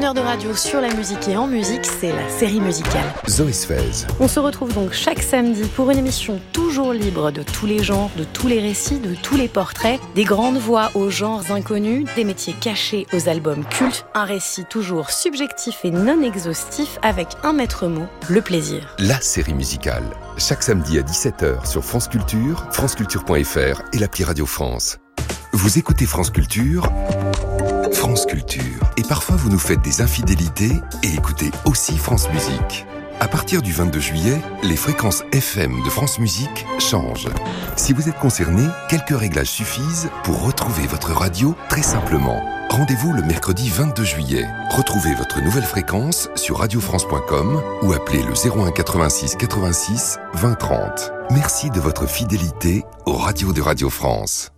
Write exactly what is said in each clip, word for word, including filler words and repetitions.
heure de radio sur la musique et en musique, c'est la série musicale. Zoé Sfez. On se retrouve donc chaque samedi pour une émission toujours libre de tous les genres, de tous les récits, de tous les portraits, des grandes voix aux genres inconnus, des métiers cachés aux albums cultes, un récit toujours subjectif et non exhaustif avec un maître mot, le plaisir. La série musicale. Chaque samedi à dix-sept heures sur France Culture, franceculture point f r et l'appli Radio France. Vous écoutez France Culture, France Culture. Et parfois vous nous faites des infidélités et écoutez aussi France Musique. À partir du vingt-deux juillet, les fréquences F M de France Musique changent. Si vous êtes concerné, quelques réglages suffisent pour retrouver votre radio très simplement. Rendez-vous le mercredi vingt-deux juillet. Retrouvez votre nouvelle fréquence sur radio france point com ou appelez le zéro un quatre-vingt-six quatre-vingt-six vingt trente. Merci de votre fidélité aux radios de Radio France.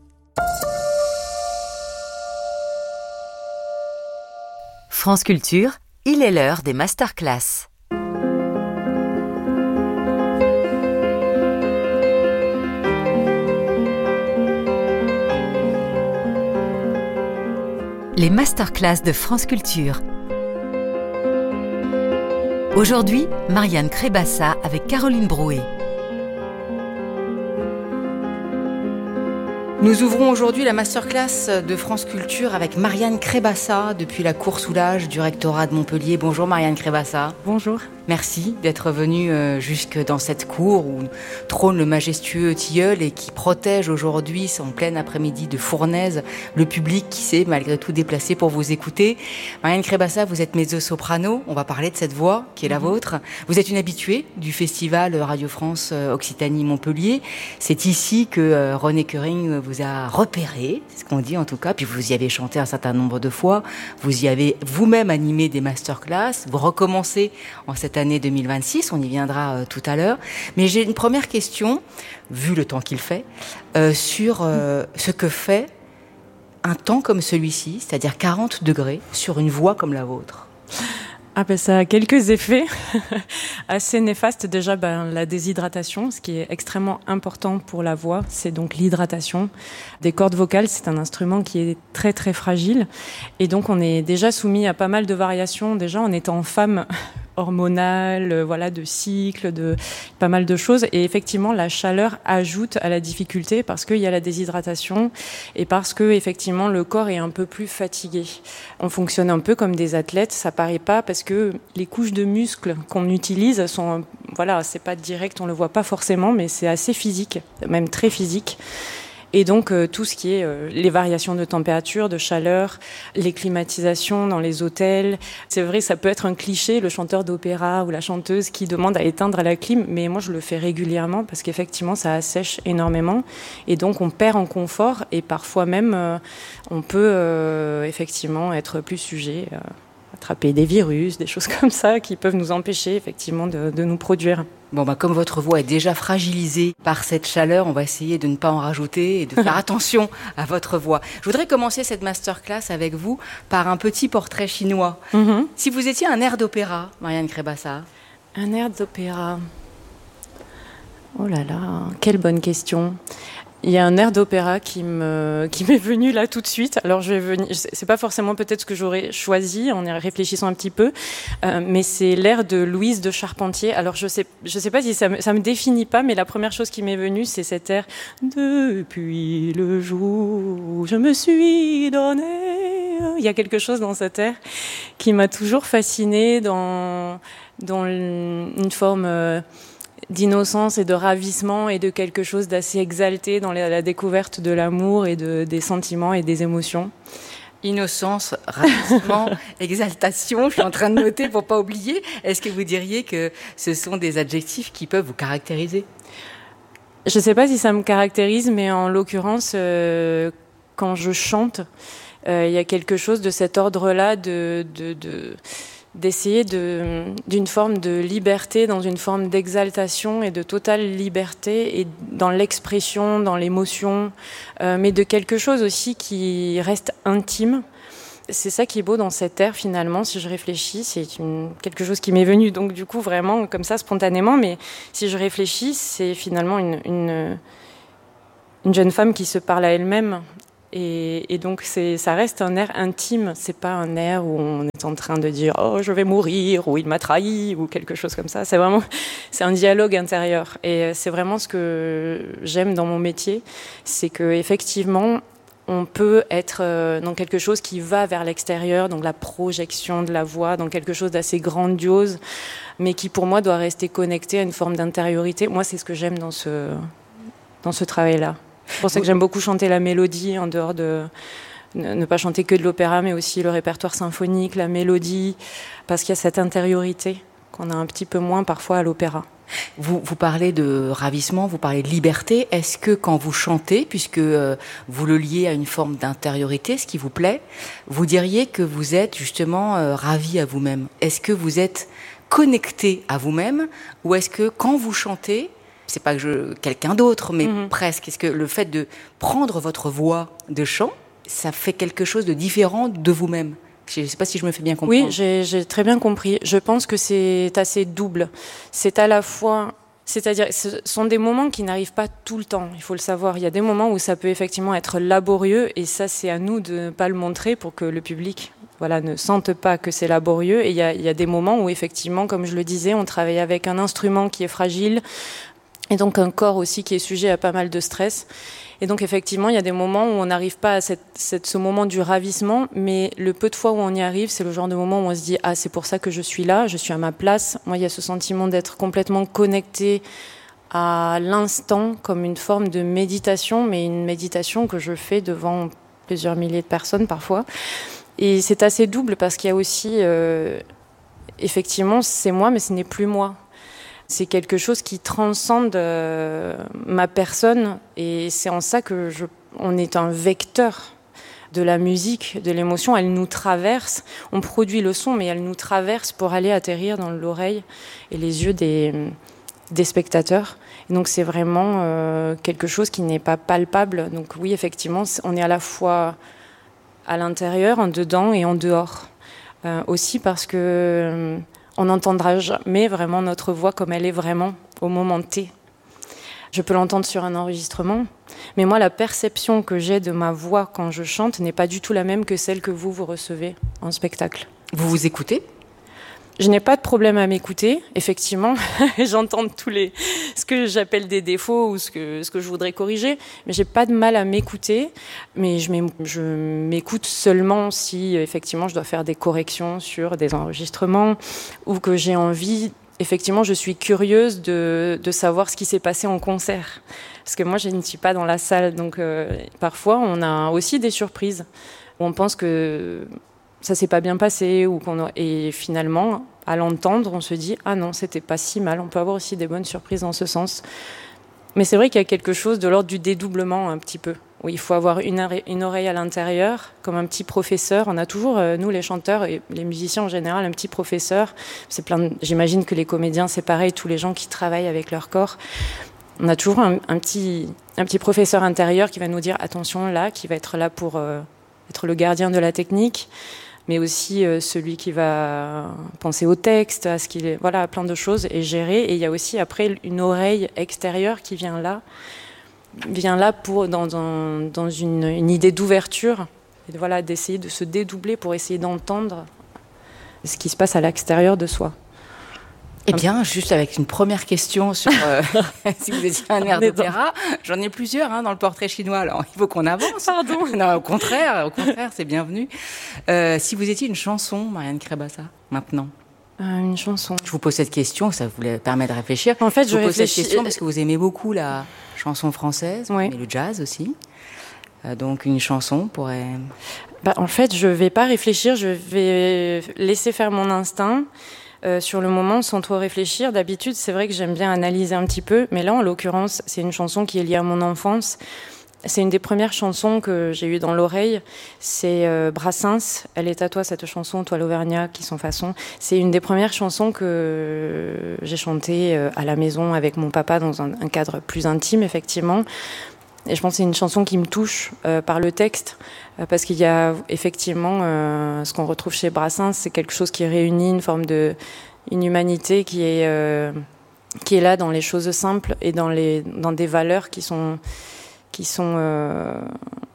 France Culture, il est l'heure des masterclass. Les masterclass de France Culture. Aujourd'hui, Marianne Crébassa avec Caroline Brouet. Nous ouvrons aujourd'hui la masterclass de France Culture avec Marianne Crébassa depuis la Cour Soulages du rectorat de Montpellier. Bonjour Marianne Crébassa. Bonjour. Merci d'être venue jusque dans cette cour où trône le majestueux tilleul et qui protège aujourd'hui, en plein après-midi de fournaise, le public qui s'est malgré tout déplacé pour vous écouter. Marianne Crébassa, vous êtes mezzo-soprano. On va parler de cette voix qui est la vôtre. Vous êtes une habituée du festival Radio France Occitanie-Montpellier. C'est ici que René Koering vous a repéré, c'est ce qu'on dit en tout cas, puis vous y avez chanté un certain nombre de fois, vous y avez vous-même animé des masterclass, vous recommencez en cette année deux mille vingt-six, on y viendra euh, tout à l'heure, mais j'ai une première question, vu le temps qu'il fait, euh, sur euh, ce que fait un temps comme celui-ci, c'est-à-dire quarante degrés, sur une voix comme la vôtre. Ah ben ça a quelques effets assez néfastes. Déjà, ben, la déshydratation, ce qui est extrêmement important pour la voix, c'est donc l'hydratation des cordes vocales. C'est un instrument qui est très très fragile et donc on est déjà soumis à pas mal de variations. Déjà en étant femme hormonale, voilà, de cycle, de pas mal de choses. Et effectivement, la chaleur ajoute à la difficulté parce qu'il y a la déshydratation et parce que effectivement le corps est un peu plus fatigué. On fonctionne un peu comme des athlètes, ça paraît pas parce que les couches de muscles qu'on utilise sont, voilà, c'est pas direct, on le voit pas forcément, mais c'est assez physique, même très physique. Et donc, euh, tout ce qui est euh, les variations de température, de chaleur, les climatisations dans les hôtels. C'est vrai, ça peut être un cliché, le chanteur d'opéra ou la chanteuse qui demande à éteindre la clim, mais moi, je le fais régulièrement parce qu'effectivement, ça assèche énormément. Et donc, on perd en confort et parfois même, euh, on peut euh, effectivement être plus sujet à attraper des virus, des choses comme ça qui peuvent nous empêcher effectivement de, de nous produire. Bon, bah, comme votre voix est déjà fragilisée par cette chaleur, on va essayer de ne pas en rajouter et de faire attention à votre voix. Je voudrais commencer cette masterclass avec vous par un petit portrait chinois. Mm-hmm. Si vous étiez un air d'opéra, Marianne Crébassa. Un air d'opéra. Oh là là, quelle bonne question. Il y a un air d'opéra qui me qui m'est venu là tout de suite. Alors je vais venir, c'est pas forcément peut-être ce que j'aurais choisi en y réfléchissant un petit peu, euh, mais c'est l'air de Louise de Charpentier. Alors je sais je sais pas si ça me, ça me définit pas, mais la première chose qui m'est venue c'est cet air depuis le jour où je me suis donné. Il y a quelque chose dans cet air qui m'a toujours fascinée dans dans une forme euh, d'innocence et de ravissement et de quelque chose d'assez exalté dans la, la découverte de l'amour et de, des sentiments et des émotions. Innocence, ravissement, exaltation, je suis en train de noter pour pas oublier. Est-ce que vous diriez que ce sont des adjectifs qui peuvent vous caractériser ? Je ne sais pas si ça me caractérise, mais en l'occurrence, euh, quand je chante, euh, il y a quelque chose de cet ordre-là de... de, de d'essayer de, d'une forme de liberté, dans une forme d'exaltation et de totale liberté, et dans l'expression, dans l'émotion, euh, mais de quelque chose aussi qui reste intime. C'est ça qui est beau dans cet air, finalement, si je réfléchis. C'est une, quelque chose qui m'est venu, donc du coup, vraiment, comme ça, spontanément, mais si je réfléchis, c'est finalement une, une, une jeune femme qui se parle à elle-même Et, et donc, c'est, ça reste un air intime. C'est pas un air où on est en train de dire « Oh, je vais mourir » ou « Il m'a trahi » ou quelque chose comme ça. C'est vraiment, c'est un dialogue intérieur. Et c'est vraiment ce que j'aime dans mon métier. C'est qu'effectivement, on peut être dans quelque chose qui va vers l'extérieur, donc la projection de la voix, dans quelque chose d'assez grandiose, mais qui, pour moi, doit rester connecté à une forme d'intériorité. Moi, c'est ce que j'aime dans ce, dans ce travail-là. C'est pour ça que j'aime beaucoup chanter la mélodie, en dehors de ne pas chanter que de l'opéra, mais aussi le répertoire symphonique, la mélodie, parce qu'il y a cette intériorité qu'on a un petit peu moins parfois à l'opéra. Vous, vous parlez de ravissement, vous parlez de liberté. Est-ce que quand vous chantez, puisque euh, vous le liez à une forme d'intériorité, ce qui vous plaît, vous diriez que vous êtes justement euh, ravi à vous-même? Est-ce que vous êtes connecté à vous-même, ou est-ce que quand vous chantez, c'est pas que je, quelqu'un d'autre, mais mm-hmm. presque. Est-ce que le fait de prendre votre voix de chant, ça fait quelque chose de différent de vous-même? Je ne sais pas si je me fais bien comprendre. Oui, j'ai, j'ai très bien compris. Je pense que c'est assez double. C'est à la fois... C'est-à-dire, ce sont des moments qui n'arrivent pas tout le temps, il faut le savoir. Il y a des moments où ça peut effectivement être laborieux, et ça, c'est à nous de ne pas le montrer pour que le public voilà, ne sente pas que c'est laborieux. Et il y a, il y a des moments où, effectivement, comme je le disais, on travaille avec un instrument qui est fragile, et donc un corps aussi qui est sujet à pas mal de stress. Et donc effectivement, il y a des moments où on n'arrive pas à cette, cette, ce moment du ravissement, mais le peu de fois où on y arrive, c'est le genre de moment où on se dit « Ah, c'est pour ça que je suis là, je suis à ma place ». Moi, il y a ce sentiment d'être complètement connecté à l'instant, comme une forme de méditation, mais une méditation que je fais devant plusieurs milliers de personnes parfois. Et c'est assez double parce qu'il y a aussi, euh, effectivement, c'est moi, mais ce n'est plus moi. C'est quelque chose qui transcende euh, ma personne, et c'est en ça que je, on est un vecteur de la musique, de l'émotion. Elle nous traverse, on produit le son, mais elle nous traverse pour aller atterrir dans l'oreille et les yeux des, des spectateurs. Et donc c'est vraiment euh, quelque chose qui n'est pas palpable. Donc oui, effectivement, on est à la fois à l'intérieur, en dedans et en dehors. Euh, aussi parce que... Euh, on n'entendra jamais vraiment notre voix comme elle est vraiment au moment T. Je peux l'entendre sur un enregistrement, mais moi, la perception que j'ai de ma voix quand je chante n'est pas du tout la même que celle que vous, vous recevez en spectacle. Vous vous écoutez ? Je n'ai pas de problème à m'écouter, effectivement. J'entends tous les, ce que j'appelle des défauts ou ce que, ce que je voudrais corriger, mais j'ai pas de mal à m'écouter. Mais je, je m'écoute seulement si, effectivement, je dois faire des corrections sur des enregistrements ou que j'ai envie. Effectivement, je suis curieuse de, de savoir ce qui s'est passé en concert. Parce que moi, je ne suis pas dans la salle. Donc, euh, parfois, on a aussi des surprises. On pense que ça s'est pas bien passé, ou qu'on a... et finalement, à l'entendre, on se dit « Ah non, c'était pas si mal ». On peut avoir aussi des bonnes surprises dans ce sens. Mais c'est vrai qu'il y a quelque chose de l'ordre du dédoublement, un petit peu, où il faut avoir une, oreille, une oreille à l'intérieur, comme un petit professeur. On a toujours, euh, nous les chanteurs et les musiciens en général, un petit professeur. C'est plein de... J'imagine que les comédiens, c'est pareil, tous les gens qui travaillent avec leur corps. On a toujours un, un, petit, un petit professeur intérieur qui va nous dire « Attention là », qui va être là pour euh, être le gardien de la technique, mais aussi euh, celui qui va penser au texte, à ce qu'il est, voilà, plein de choses, et gérer. Et il y a aussi après une oreille extérieure qui vient là, vient là pour, dans, dans, dans une, une idée d'ouverture, et de, voilà, d'essayer de se dédoubler pour essayer d'entendre ce qui se passe à l'extérieur de soi. Eh bien, juste avec une première question sur euh, si vous étiez un air d'opéra, j'en ai plusieurs hein, dans le portrait chinois, alors il faut qu'on avance. Pardon. Non, au contraire, au contraire, c'est bienvenu. Euh, si vous étiez une chanson, Marianne Crébassa, maintenant. Euh, une chanson. Je vous pose cette question, ça vous permet de réfléchir. En fait, je, je vous pose réfléchis... cette question parce que vous aimez beaucoup la chanson française, oui. mais le jazz aussi. Euh, donc une chanson pourrait... Bah, en fait, je vais pas réfléchir, je vais laisser faire mon instinct. Euh, sur le moment, sans trop réfléchir. D'habitude, c'est vrai que j'aime bien analyser un petit peu, mais là, en l'occurrence, c'est une chanson qui est liée à mon enfance. C'est une des premières chansons que j'ai eues dans l'oreille. C'est euh, Brassens, « Elle est à toi, cette chanson, toi l'Auvergnat, qui sont façon ». C'est une des premières chansons que j'ai chantées euh, à la maison avec mon papa dans un, un cadre plus intime, effectivement. Et je pense que c'est une chanson qui me touche euh, par le texte, euh, parce qu'il y a effectivement euh, ce qu'on retrouve chez Brassens, c'est quelque chose qui réunit une forme de une humanité qui est euh, qui est là dans les choses simples et dans les dans des valeurs qui sont qui sont euh,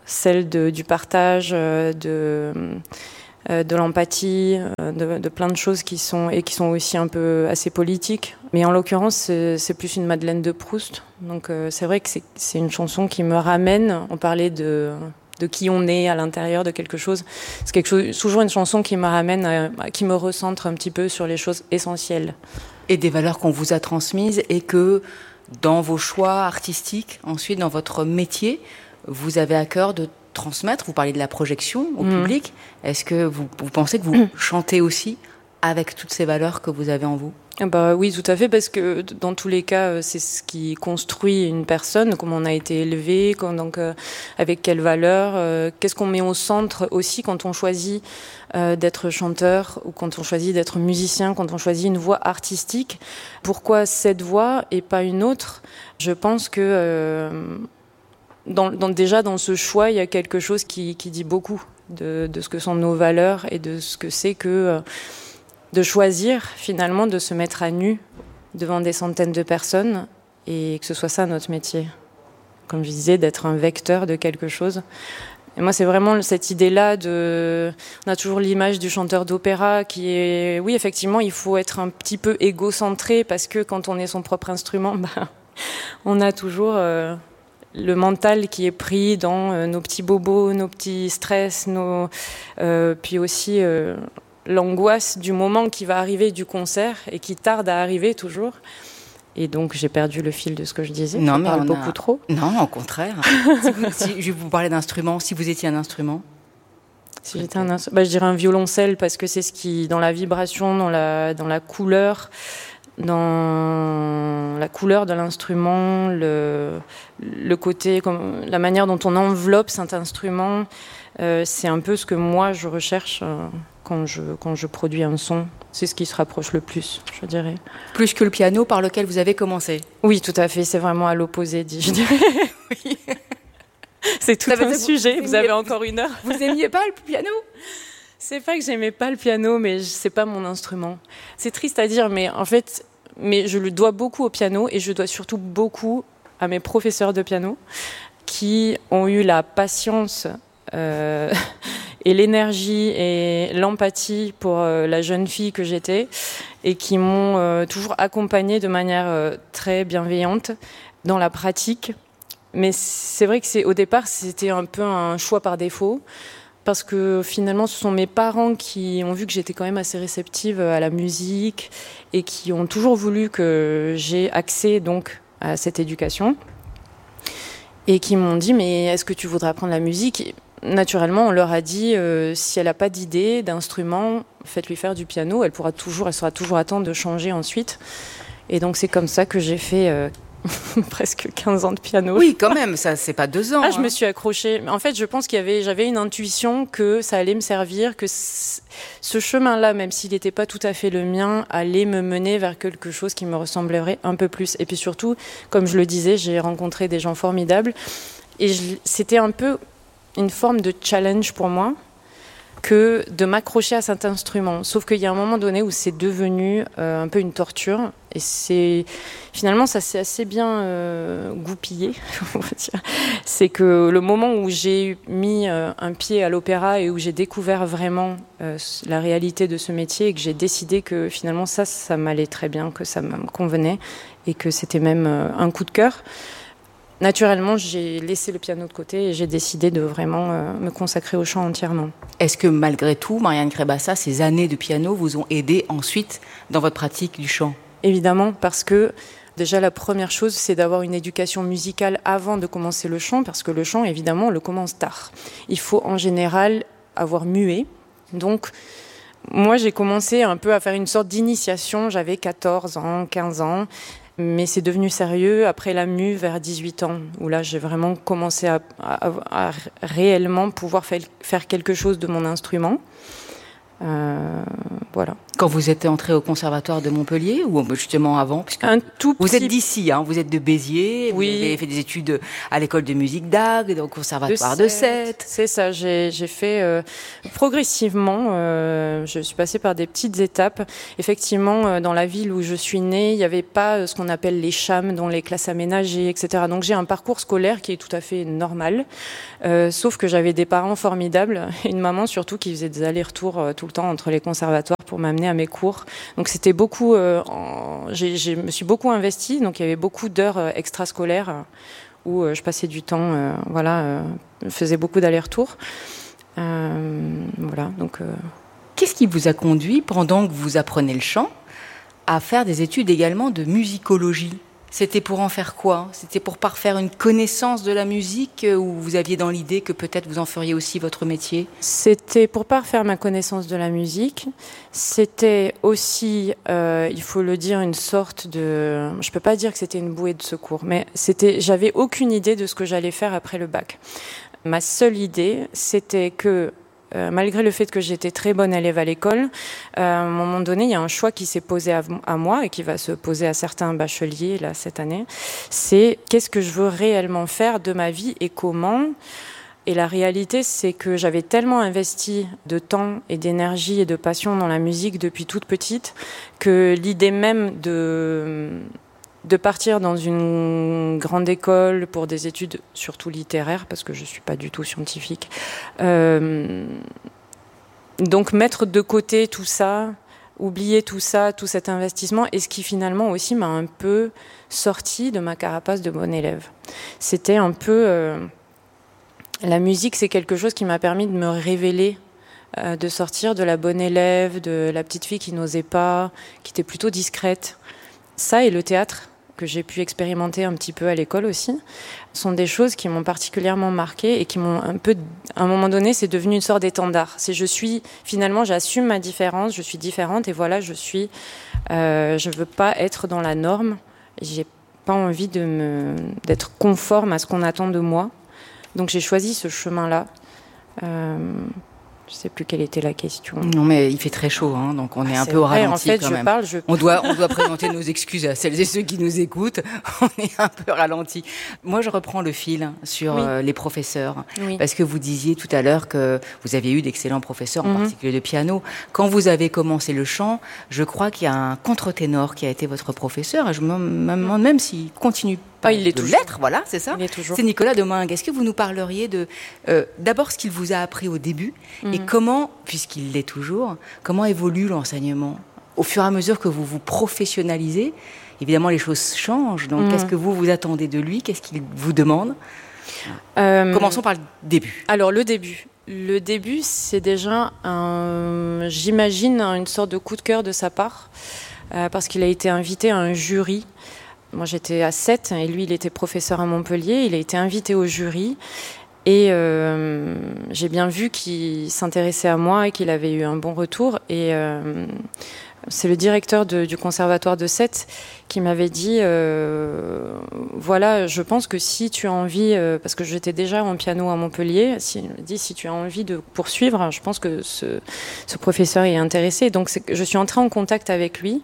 celle de, du partage, de, de l'empathie, de, de plein de choses qui sont, et qui sont aussi un peu assez politiques. Mais en l'occurrence, c'est, c'est plus une Madeleine de Proust. Donc c'est vrai que c'est, c'est une chanson qui me ramène, on parlait de... de qui on est à l'intérieur de quelque chose. C'est quelque chose, toujours une chanson qui me ramène, à, qui me recentre un petit peu sur les choses essentielles. Et des valeurs qu'on vous a transmises et que dans vos choix artistiques, ensuite dans votre métier, vous avez à cœur de transmettre. Vous parlez de la projection au mmh. public. Est-ce que vous, vous pensez que vous mmh. chantez aussi avec toutes ces valeurs que vous avez en vous ? Bah oui, tout à fait, parce que dans tous les cas, c'est ce qui construit une personne, comment on a été élevé, quand, donc euh, avec quelles valeurs, euh, qu'est-ce qu'on met au centre aussi quand on choisit euh, d'être chanteur ou quand on choisit d'être musicien, quand on choisit une voie artistique. Pourquoi cette voie et pas une autre ? Je pense que euh, dans, dans, déjà dans ce choix, il y a quelque chose qui, qui dit beaucoup de, de ce que sont nos valeurs et de ce que c'est que... Euh, de choisir finalement de se mettre à nu devant des centaines de personnes et que ce soit ça notre métier. Comme je disais, d'être un vecteur de quelque chose. Et moi, c'est vraiment cette idée-là de... On a toujours l'image du chanteur d'opéra qui est... Oui, effectivement, il faut être un petit peu égocentré parce que quand on est son propre instrument, bah, on a toujours euh, le mental qui est pris dans euh, nos petits bobos, nos petits stress, nos... Euh, puis aussi... Euh, l'angoisse du moment qui va arriver du concert et qui tarde à arriver toujours. Et donc, j'ai perdu le fil de ce que je disais. Non, je mais parle on beaucoup a... trop. Non, au contraire. si vous, si, je vais vous parler d'instruments. Si vous étiez un instrument. Si j'étais un instrument, bah, je dirais un violoncelle parce que c'est ce qui, dans la vibration, dans la, dans la couleur, dans la couleur de l'instrument, le, le côté, comme, la manière dont on enveloppe cet instrument, euh, c'est un peu ce que moi je recherche. Euh, Quand je, quand je produis un son, c'est ce qui se rapproche le plus, je dirais. Plus que le piano par lequel vous avez commencé. Oui, tout à fait, c'est vraiment à l'opposé, je dirais. Oui. C'est tout un sujet, vous, vous avez encore une heure. Vous aimiez pas le piano ? C'est pas que j'aimais pas le piano, mais c'est pas mon instrument. C'est triste à dire, mais en fait, mais je le dois beaucoup au piano et je dois surtout beaucoup à mes professeurs de piano qui ont eu la patience... Euh, et l'énergie et l'empathie pour euh, la jeune fille que j'étais et qui m'ont euh, toujours accompagnée de manière euh, très bienveillante dans la pratique. Mais c'est vrai que c'est, au départ, c'était un peu un choix par défaut parce que finalement, ce sont mes parents qui ont vu que j'étais quand même assez réceptive à la musique et qui ont toujours voulu que j'ai accès donc à cette éducation et qui m'ont dit « mais est-ce que tu voudrais apprendre la musique ?» Naturellement, on leur a dit euh, si elle n'a pas d'idée, d'instrument, faites-lui faire du piano. Elle pourra toujours, elle sera toujours à temps de changer ensuite. Et donc c'est comme ça que j'ai fait euh, presque quinze ans de piano. Oui, quand même, ça c'est pas deux ans. Ah, hein. Je me suis accrochée. En fait, je pense qu'il y avait, j'avais une intuition que ça allait me servir, que c- ce chemin-là, même s'il n'était pas tout à fait le mien, allait me mener vers quelque chose qui me ressemblerait un peu plus. Et puis surtout, comme je le disais, j'ai rencontré des gens formidables et je, c'était un peu une forme de challenge pour moi que de m'accrocher à cet instrument. Sauf qu'il y a un moment donné où c'est devenu euh, un peu une torture. Et c'est finalement, ça s'est assez bien euh, goupillé, on va dire. C'est que le moment où j'ai mis euh, un pied à l'opéra et où j'ai découvert vraiment euh, la réalité de ce métier et que j'ai décidé que finalement ça, ça m'allait très bien, que ça me convenait et que c'était même euh, un coup de cœur. Naturellement, j'ai laissé le piano de côté et j'ai décidé de vraiment euh, me consacrer au chant entièrement. Est-ce que malgré tout, Marianne Crébassa, ces années de piano vous ont aidé ensuite dans votre pratique du chant ? Évidemment, parce que déjà la première chose, c'est d'avoir une éducation musicale avant de commencer le chant, parce que le chant, évidemment, on le commence tard. Il faut en général avoir mué. Donc, moi, j'ai commencé un peu à faire une sorte d'initiation. J'avais quatorze ans, quinze ans. Mais c'est devenu sérieux après la mue vers dix-huit ans, où là j'ai vraiment commencé à, à, à réellement pouvoir faire, faire quelque chose de mon instrument. Euh, Voilà. Quand vous êtes entrée au conservatoire de Montpellier ou justement avant, puisque un tout vous petit... êtes d'ici, hein, vous êtes de Béziers, oui. Vous avez fait des études à l'école de musique d'Agde, au conservatoire de Sète. C'est ça, j'ai, j'ai fait euh, progressivement, euh, je suis passée par des petites étapes. Effectivement, euh, dans la ville où je suis née, il n'y avait pas euh, ce qu'on appelle les CHAM, dont les classes aménagées, et cetera. Donc j'ai un parcours scolaire qui est tout à fait normal, euh, sauf que j'avais des parents formidables, et une maman surtout qui faisait des allers-retours euh, tout le temps entre les conservatoires pour m'amener à mes cours. Donc c'était beaucoup, euh, en... j'ai, je me suis beaucoup investie, donc il y avait beaucoup d'heures euh, extrascolaires euh, où euh, je passais du temps, euh, voilà, euh, je faisais beaucoup d'allers-retours. Euh, voilà, donc. Euh... Qu'est-ce qui vous a conduit, pendant que vous apprenez le chant, à faire des études également de musicologie ? C'était pour en faire quoi ? C'était pour parfaire une connaissance de la musique, ou vous aviez dans l'idée que peut-être vous en feriez aussi votre métier ? C'était pour parfaire ma connaissance de la musique. C'était aussi, euh, il faut le dire, une sorte de... Je peux pas dire que c'était une bouée de secours, mais c'était, j'avais aucune idée de ce que j'allais faire après le bac. Ma seule idée, c'était que Euh, malgré le fait que j'étais très bonne élève à l'école, euh, à un moment donné, il y a un choix qui s'est posé à, à moi et qui va se poser à certains bacheliers là, cette année. C'est qu'est-ce que je veux réellement faire de ma vie et comment ? Et la réalité, c'est que j'avais tellement investi de temps et d'énergie et de passion dans la musique depuis toute petite que l'idée même de... de partir dans une grande école pour des études surtout littéraires, parce que je ne suis pas du tout scientifique. Euh, donc mettre de côté tout ça, oublier tout ça, tout cet investissement, et ce qui finalement aussi m'a un peu sorti de ma carapace de bonne élève. C'était un peu... Euh, la musique, c'est quelque chose qui m'a permis de me révéler, euh, de sortir de la bonne élève, de la petite fille qui n'osait pas, qui était plutôt discrète. Ça et le théâtre, que j'ai pu expérimenter un petit peu à l'école aussi, sont des choses qui m'ont particulièrement marquée et qui m'ont un peu, à un moment donné, c'est devenu une sorte d'étendard. C'est je suis, finalement, j'assume ma différence, je suis différente et voilà, je suis, euh, je veux pas être dans la norme, j'ai pas envie de me, d'être conforme à ce qu'on attend de moi. Donc j'ai choisi ce chemin-là. Euh, Je ne sais plus quelle était la question. Non, mais il fait très chaud, hein, donc on est ah, un c'est peu au vrai, ralenti en fait, quand je même. Parle, je... On doit, on doit présenter nos excuses à celles et ceux qui nous écoutent. On est un peu ralenti. Moi, je reprends le fil sur oui. euh, les professeurs, oui. parce que vous disiez tout à l'heure que vous aviez eu d'excellents professeurs, en mm-hmm. particulier de piano. Quand vous avez commencé le chant, je crois qu'il y a un contre-ténor qui a été votre professeur, et je me demande même s'il continue. Ah, il est de toujours. l'être, voilà, c'est ça. Il est toujours. C'est Nicolas Domingue. Est-ce que vous nous parleriez de euh, d'abord ce qu'il vous a appris au début mm-hmm. et comment, puisqu'il l'est toujours, comment évolue l'enseignement au fur et à mesure que vous vous professionnalisez? Évidemment, les choses changent. Donc, mm-hmm. qu'est-ce que vous vous attendez de lui? Qu'est-ce qu'il vous demande? euh, Commençons par le début. Alors, le début. Le début, c'est déjà, un, j'imagine, une sorte de coup de cœur de sa part, euh, parce qu'il a été invité à un jury. Moi, j'étais à Sète et lui, il était professeur à Montpellier. Il a été invité au jury et euh, j'ai bien vu qu'il s'intéressait à moi et qu'il avait eu un bon retour. Et euh, c'est le directeur de, du conservatoire de Sète qui m'avait dit euh, voilà, je pense que si tu as envie, euh, parce que j'étais déjà en piano à Montpellier, si, il m'a dit si tu as envie de poursuivre, je pense que ce, ce professeur est intéressé. Donc, c'est, je suis entrée en contact avec lui.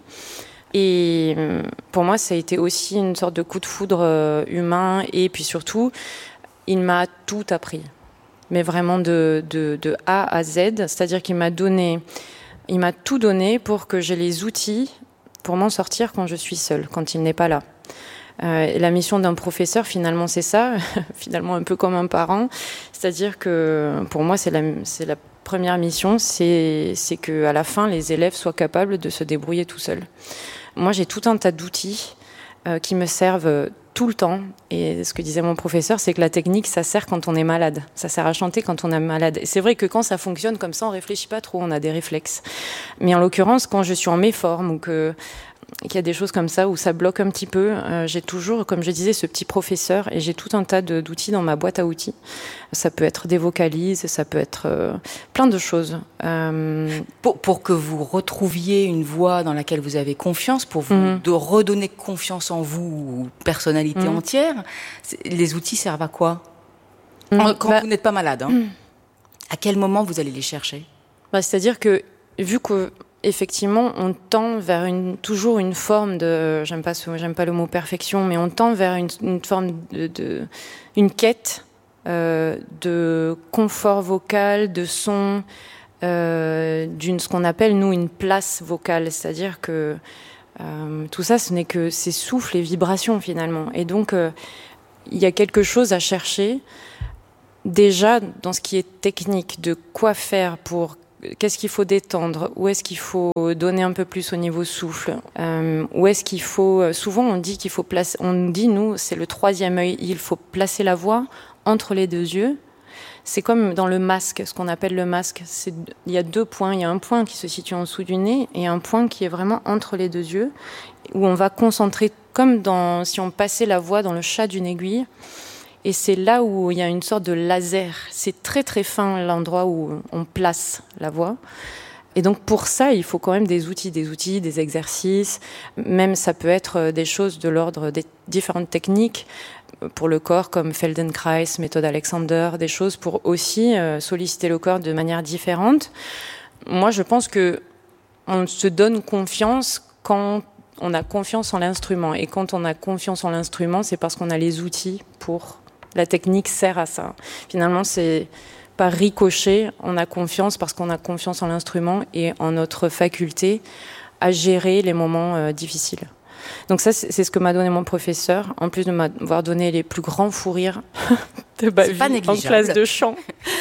Et pour moi, ça a été aussi une sorte de coup de foudre humain. Et puis surtout, il m'a tout appris. Mais vraiment de, de, de A à Z. C'est-à-dire qu'il m'a donné, il m'a tout donné pour que j'ai les outils pour m'en sortir quand je suis seule, quand il n'est pas là. Euh, et la mission d'un professeur, finalement, c'est ça. Finalement, un peu comme un parent. C'est-à-dire que pour moi, c'est la, c'est la première mission, c'est, c'est qu'à la fin, les élèves soient capables de se débrouiller tout seuls. Moi, j'ai tout un tas d'outils euh, qui me servent tout le temps. Et ce que disait mon professeur, c'est que la technique, ça sert quand on est malade. Ça sert à chanter quand on est malade. Et c'est vrai que quand ça fonctionne comme ça, on réfléchit pas trop, on a des réflexes. Mais en l'occurrence, quand je suis en méforme ou que qu'il y a des choses comme ça où ça bloque un petit peu, euh, j'ai toujours, comme je disais, ce petit professeur et j'ai tout un tas de, d'outils dans ma boîte à outils. Ça peut être des vocalises, ça peut être euh, plein de choses. Euh... Pour, pour que vous retrouviez une voix dans laquelle vous avez confiance, pour vous mm-hmm. de redonner confiance en vous, personnalité mm-hmm. entière, les outils servent à quoi? mm-hmm. Quand bah, vous n'êtes pas malade, hein, mm-hmm. à quel moment vous allez les chercher? Bah, c'est-à-dire que, vu que effectivement, on tend vers une, toujours une forme de, j'aime pas, ce, j'aime pas le mot perfection, mais on tend vers une, une forme de, de une quête euh, de confort vocal, de son, euh, d'une ce qu'on appelle nous une place vocale, c'est-à-dire que euh, tout ça, ce n'est que ces souffles et vibrations finalement, et donc euh, il y a quelque chose à chercher déjà dans ce qui est technique, de quoi faire pour qu'est-ce qu'il faut détendre, où est-ce qu'il faut donner un peu plus au niveau souffle, euh, où est-ce qu'il faut, souvent on dit qu'il faut placer, on dit nous c'est le troisième œil, il faut placer la voix entre les deux yeux. C'est comme dans le masque, ce qu'on appelle le masque, c'est, il y a deux points, il y a un point qui se situe en dessous du nez et un point qui est vraiment entre les deux yeux, où on va concentrer comme dans, si on passait la voix dans le chat d'une aiguille. Et c'est là où il y a une sorte de laser. C'est très très fin l'endroit où on place la voix. Et donc pour ça, il faut quand même des outils, des outils, des exercices. Même ça peut être des choses de l'ordre des différentes techniques pour le corps, comme Feldenkrais, méthode Alexander, des choses pour aussi solliciter le corps de manière différente. Moi, je pense que on se donne confiance quand on a confiance en l'instrument. Et quand on a confiance en l'instrument, c'est parce qu'on a les outils pour... La technique sert à ça. Finalement, c'est par ricochet, on a confiance parce qu'on a confiance en l'instrument et en notre faculté à gérer les moments euh, difficiles. Donc ça, c'est, c'est ce que m'a donné mon professeur, en plus de m'avoir donné les plus grands fous rires de ma vie en classe de chant.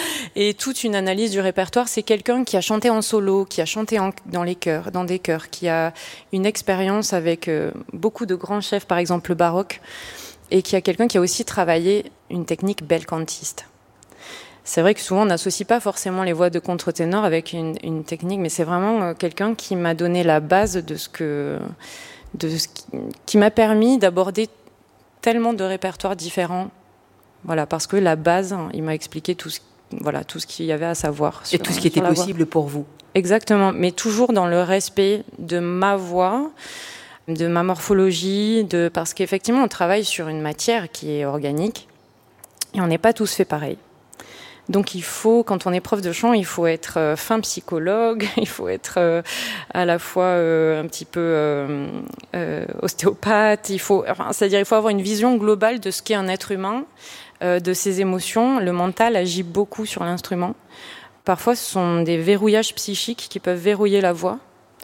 Et toute une analyse du répertoire. C'est quelqu'un qui a chanté en solo, qui a chanté en, dans les chœurs, dans des chœurs, qui a une expérience avec euh, beaucoup de grands chefs, par exemple le baroque, et qui a quelqu'un qui a aussi travaillé une technique belcantiste. C'est vrai que souvent on n'associe pas forcément les voix de contre-ténor avec une, une technique, mais c'est vraiment quelqu'un qui m'a donné la base de ce que, de ce qui, qui m'a permis d'aborder tellement de répertoires différents. Voilà, parce que la base, il m'a expliqué tout ce, voilà, tout ce qu'il y avait à savoir. Sur, et tout ce qui était possible pour vous. Exactement, mais toujours dans le respect de ma voix, de ma morphologie, de... parce qu'effectivement, on travaille sur une matière qui est organique et on n'est pas tous fait pareil. Donc il faut, quand on est prof de chant, il faut être euh, fin psychologue, il faut être euh, à la fois euh, un petit peu euh, euh, ostéopathe, il faut, enfin, c'est-à-dire il faut avoir une vision globale de ce qu'est un être humain, euh, de ses émotions. Le mental agit beaucoup sur l'instrument. Parfois, ce sont des verrouillages psychiques qui peuvent verrouiller la voix.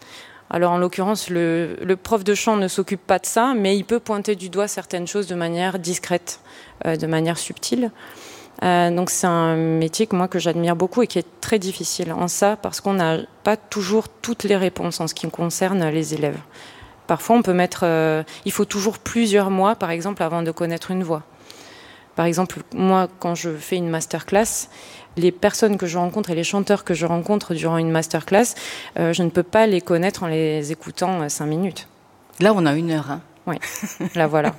Alors en l'occurrence, le, le prof de chant ne s'occupe pas de ça, mais il peut pointer du doigt certaines choses de manière discrète, euh, de manière subtile. Euh, donc c'est un métier que moi que j'admire beaucoup et qui est très difficile en ça, parce qu'on n'a pas toujours toutes les réponses en ce qui concerne les élèves. Parfois, on peut mettre, euh, il faut toujours plusieurs mois, par exemple, avant de connaître une voix. Par exemple, moi, quand je fais une masterclass, les personnes que je rencontre et les chanteurs que je rencontre durant une masterclass, euh, je ne peux pas les connaître en les écoutant euh, cinq minutes. Là, on a une heure, hein. Oui, la voilà.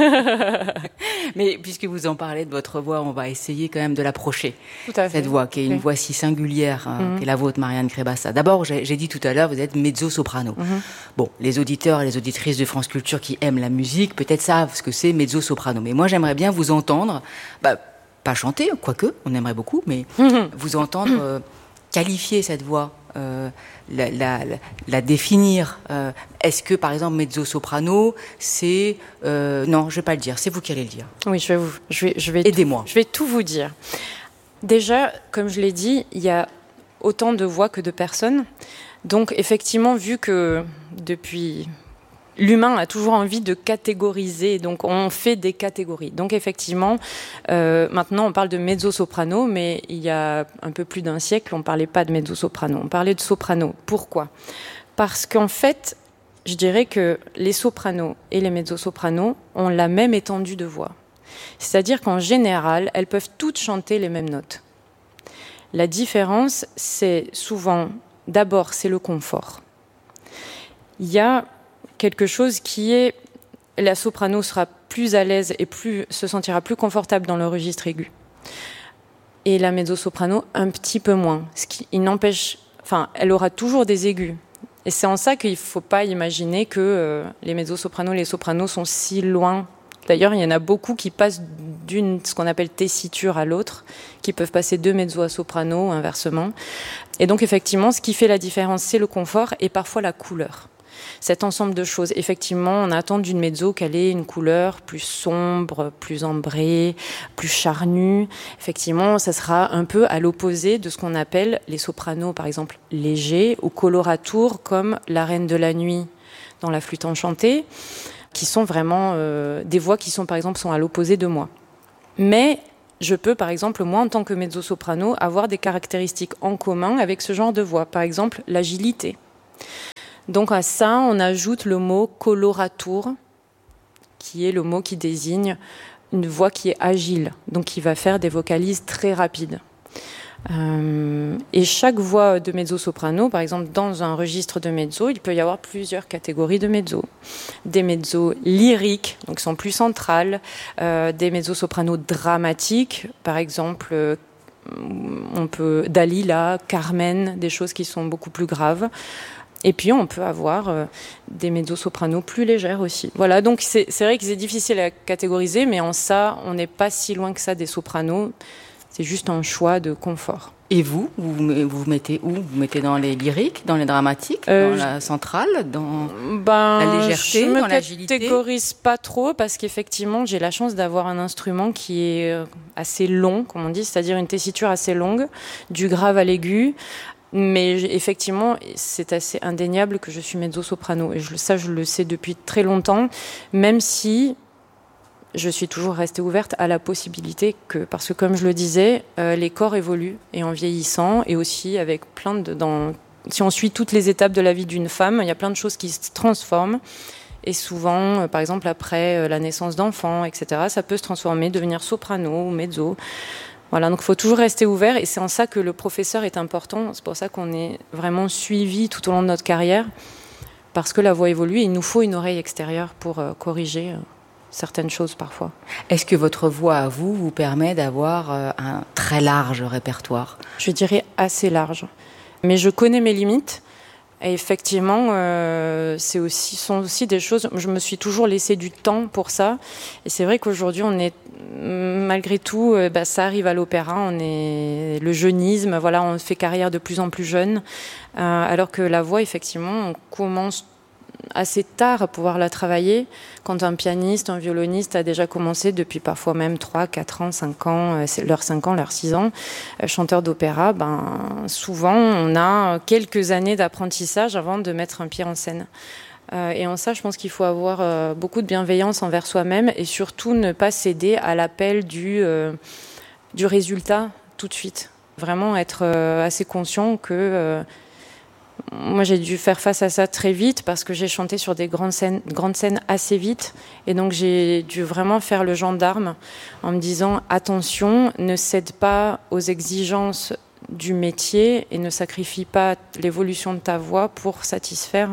Mais puisque vous en parlez de votre voix, on va essayer quand même de l'approcher. Tout à fait. Cette voix qui est une oui. voix si singulière, hein, mm-hmm. qui est la vôtre, Marianne Crébassa. D'abord, j'ai, j'ai dit tout à l'heure, vous êtes mezzo-soprano. Mm-hmm. Bon, les auditeurs et les auditrices de France Culture qui aiment la musique, peut-être savent ce que c'est mezzo-soprano. Mais moi, j'aimerais bien vous entendre, bah, pas chanter, quoique, on aimerait beaucoup, mais mm-hmm. vous entendre euh, qualifier cette voix. Euh, la, la, la, la définir. Euh, est-ce que, par exemple, mezzo-soprano, c'est... Euh, non, je ne vais pas le dire. C'est vous qui allez le dire. Oui, je vais vous... Je vais, je vais Aidez-moi. Tout, je vais tout vous dire. Déjà, comme je l'ai dit, il y a autant de voix que de personnes. Donc, effectivement, vu que depuis... L'humain a toujours envie de catégoriser, donc on fait des catégories. Donc effectivement, euh, maintenant on parle de mezzo-soprano, mais il y a un peu plus d'un siècle, on ne parlait pas de mezzo-soprano, on parlait de soprano. Pourquoi ? Parce qu'en fait, je dirais que les sopranos et les mezzo-sopranos ont la même étendue de voix. C'est-à-dire qu'en général, elles peuvent toutes chanter les mêmes notes. La différence, c'est souvent, d'abord, c'est le confort. Il y a quelque chose qui est, la soprano sera plus à l'aise et plus, se sentira plus confortable dans le registre aigu. Et la mezzo-soprano, un petit peu moins. Ce qui il n'empêche, enfin, elle aura toujours des aigus. Et c'est en ça qu'il ne faut pas imaginer que euh, les mezzo-sopranos et les sopranos sont si loin D'ailleurs, il y en a beaucoup qui passent d'une, ce qu'on appelle tessiture à l'autre, qui peuvent passer de mezzo à soprano, inversement. Et donc, effectivement, ce qui fait la différence, c'est le confort et parfois la couleur. Cet ensemble de choses. Effectivement, on attend d'une mezzo qu'elle ait une couleur plus sombre, plus ambrée, plus charnue. Effectivement, ça sera un peu à l'opposé de ce qu'on appelle les sopranos, par exemple, légers ou coloratours, comme La Reine de la Nuit dans La Flûte enchantée, qui sont vraiment euh, des voix qui sont, par exemple, sont à l'opposé de moi. Mais je peux, par exemple, moi, en tant que mezzo-soprano, avoir des caractéristiques en commun avec ce genre de voix. Par exemple, l'agilité. Donc à ça, on ajoute le mot coloratour, qui est le mot qui désigne une voix qui est agile, donc qui va faire des vocalises très rapides. Euh, et chaque voix de mezzo-soprano, par exemple, dans un registre de mezzo, il peut y avoir plusieurs catégories de mezzo. Des mezzos lyriques, donc qui sont plus centrales, euh, des mezzo-sopranos dramatiques, par exemple, euh, on peut Dalila, Carmen, des choses qui sont beaucoup plus graves. Et puis, on peut avoir euh, des mezzo-sopranos plus légères aussi. Voilà, donc c'est, c'est vrai que c'est difficile à catégoriser, mais en ça, on n'est pas si loin que ça des sopranos. C'est juste un choix de confort. Et vous, vous vous mettez où? Vous mettez dans les lyriques, dans les dramatiques, euh, dans la centrale, dans ben, la légèreté, dans l'agilité? Je ne catégorise pas trop parce qu'effectivement, j'ai la chance d'avoir un instrument qui est assez long, comme on dit, c'est-à-dire une tessiture assez longue, du grave à l'aigu. Mais effectivement, c'est assez indéniable que je suis mezzo-soprano. Et je, ça, je le sais depuis très longtemps, même si je suis toujours restée ouverte à la possibilité que, parce que comme je le disais, euh, les corps évoluent, et en vieillissant, et aussi avec plein de... Dans, si on suit toutes les étapes de la vie d'une femme, il y a plein de choses qui se transforment. Et souvent, euh, par exemple, après euh, la naissance d'enfants, et cetera, ça peut se transformer, devenir soprano ou mezzo. Voilà, donc il faut toujours rester ouvert, et c'est en ça que le professeur est important. C'est pour ça qu'on est vraiment suivi tout au long de notre carrière, parce que la voix évolue, et il nous faut une oreille extérieure pour euh, corriger euh, certaines choses parfois. Est-ce que votre voix à vous vous permet d'avoir euh, un très large répertoire? Je dirais assez large, mais je connais mes limites. Et effectivement, euh, c'est aussi, sont aussi des choses... Je me suis toujours laissé du temps pour ça. Et c'est vrai qu'aujourd'hui, on est... Malgré tout, euh, bah, ça arrive à l'opéra. On est... Le jeunisme, voilà, on fait carrière de plus en plus jeune. Euh, alors que la voix, effectivement, on commence assez tard à pouvoir la travailler. Quand un pianiste, un violoniste a déjà commencé depuis parfois même trois, quatre ans, cinq ans, euh, leurs cinq ans, leurs six ans, euh, chanteur d'opéra, ben, souvent on a quelques années d'apprentissage avant de mettre un pied en scène. Euh, et en ça, je pense qu'il faut avoir euh, beaucoup de bienveillance envers soi-même et surtout ne pas céder à l'appel du, euh, du résultat tout de suite. Vraiment être euh, assez conscient que... Euh, Moi, j'ai dû faire face à ça très vite parce que j'ai chanté sur des grandes scènes, grandes scènes assez vite. Et donc, j'ai dû vraiment faire le gendarme en me disant « Attention, ne cède pas aux exigences du métier et ne sacrifie pas l'évolution de ta voix pour satisfaire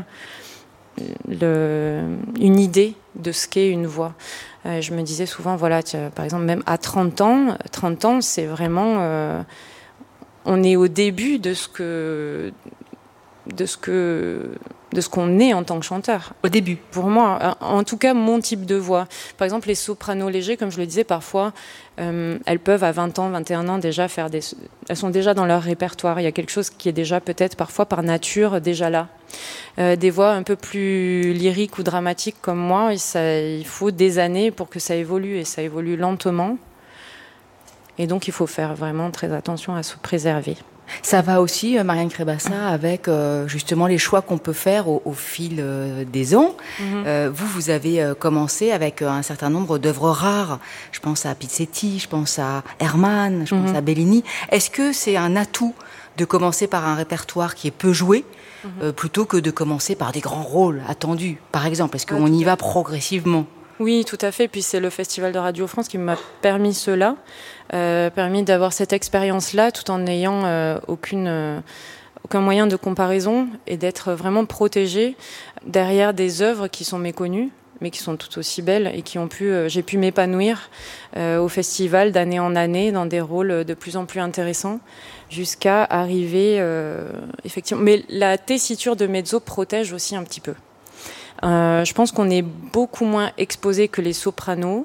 le, une idée de ce qu'est une voix. Euh, » Je me disais souvent, voilà, tu, par exemple, même à trente ans, trente ans, c'est vraiment... Euh, on est au début de ce que... de ce que de ce qu'on est en tant que chanteur. Au début. Pour moi, en tout cas, mon type de voix. Par exemple, les sopranos légers, comme je le disais, parfois, euh, elles peuvent à vingt ans, vingt et un ans déjà faire des... Elles sont déjà dans leur répertoire. Il y a quelque chose qui est déjà peut-être parfois par nature déjà là. Euh, des voix un peu plus lyriques ou dramatiques comme moi, ça, il faut des années pour que ça évolue et ça évolue lentement. Et donc, il faut faire vraiment très attention à se préserver. Ça va aussi, Marianne Crébassa, avec euh, justement les choix qu'on peut faire au, au fil euh, des ans. Mm-hmm. Euh, vous, vous avez euh, commencé avec euh, un certain nombre d'œuvres rares. Je pense à Pizzetti, je pense à Hermann, je mm-hmm. pense à Bellini. Est-ce que c'est un atout de commencer par un répertoire qui est peu joué mm-hmm. euh, plutôt que de commencer par des grands rôles attendus, par exemple? Est-ce qu'on y va progressivement? Oui, tout à fait. Puis c'est le Festival de Radio France qui m'a permis cela, euh, permis d'avoir cette expérience-là, tout en n'ayant euh, aucune, euh, aucun moyen de comparaison et d'être vraiment protégée derrière des œuvres qui sont méconnues, mais qui sont tout aussi belles et qui ont pu, euh, j'ai pu m'épanouir euh, au festival d'année en année dans des rôles de plus en plus intéressants, jusqu'à arriver euh, effectivement. Mais la tessiture de mezzo protège aussi un petit peu. Euh, je pense qu'on est beaucoup moins exposé que les sopranos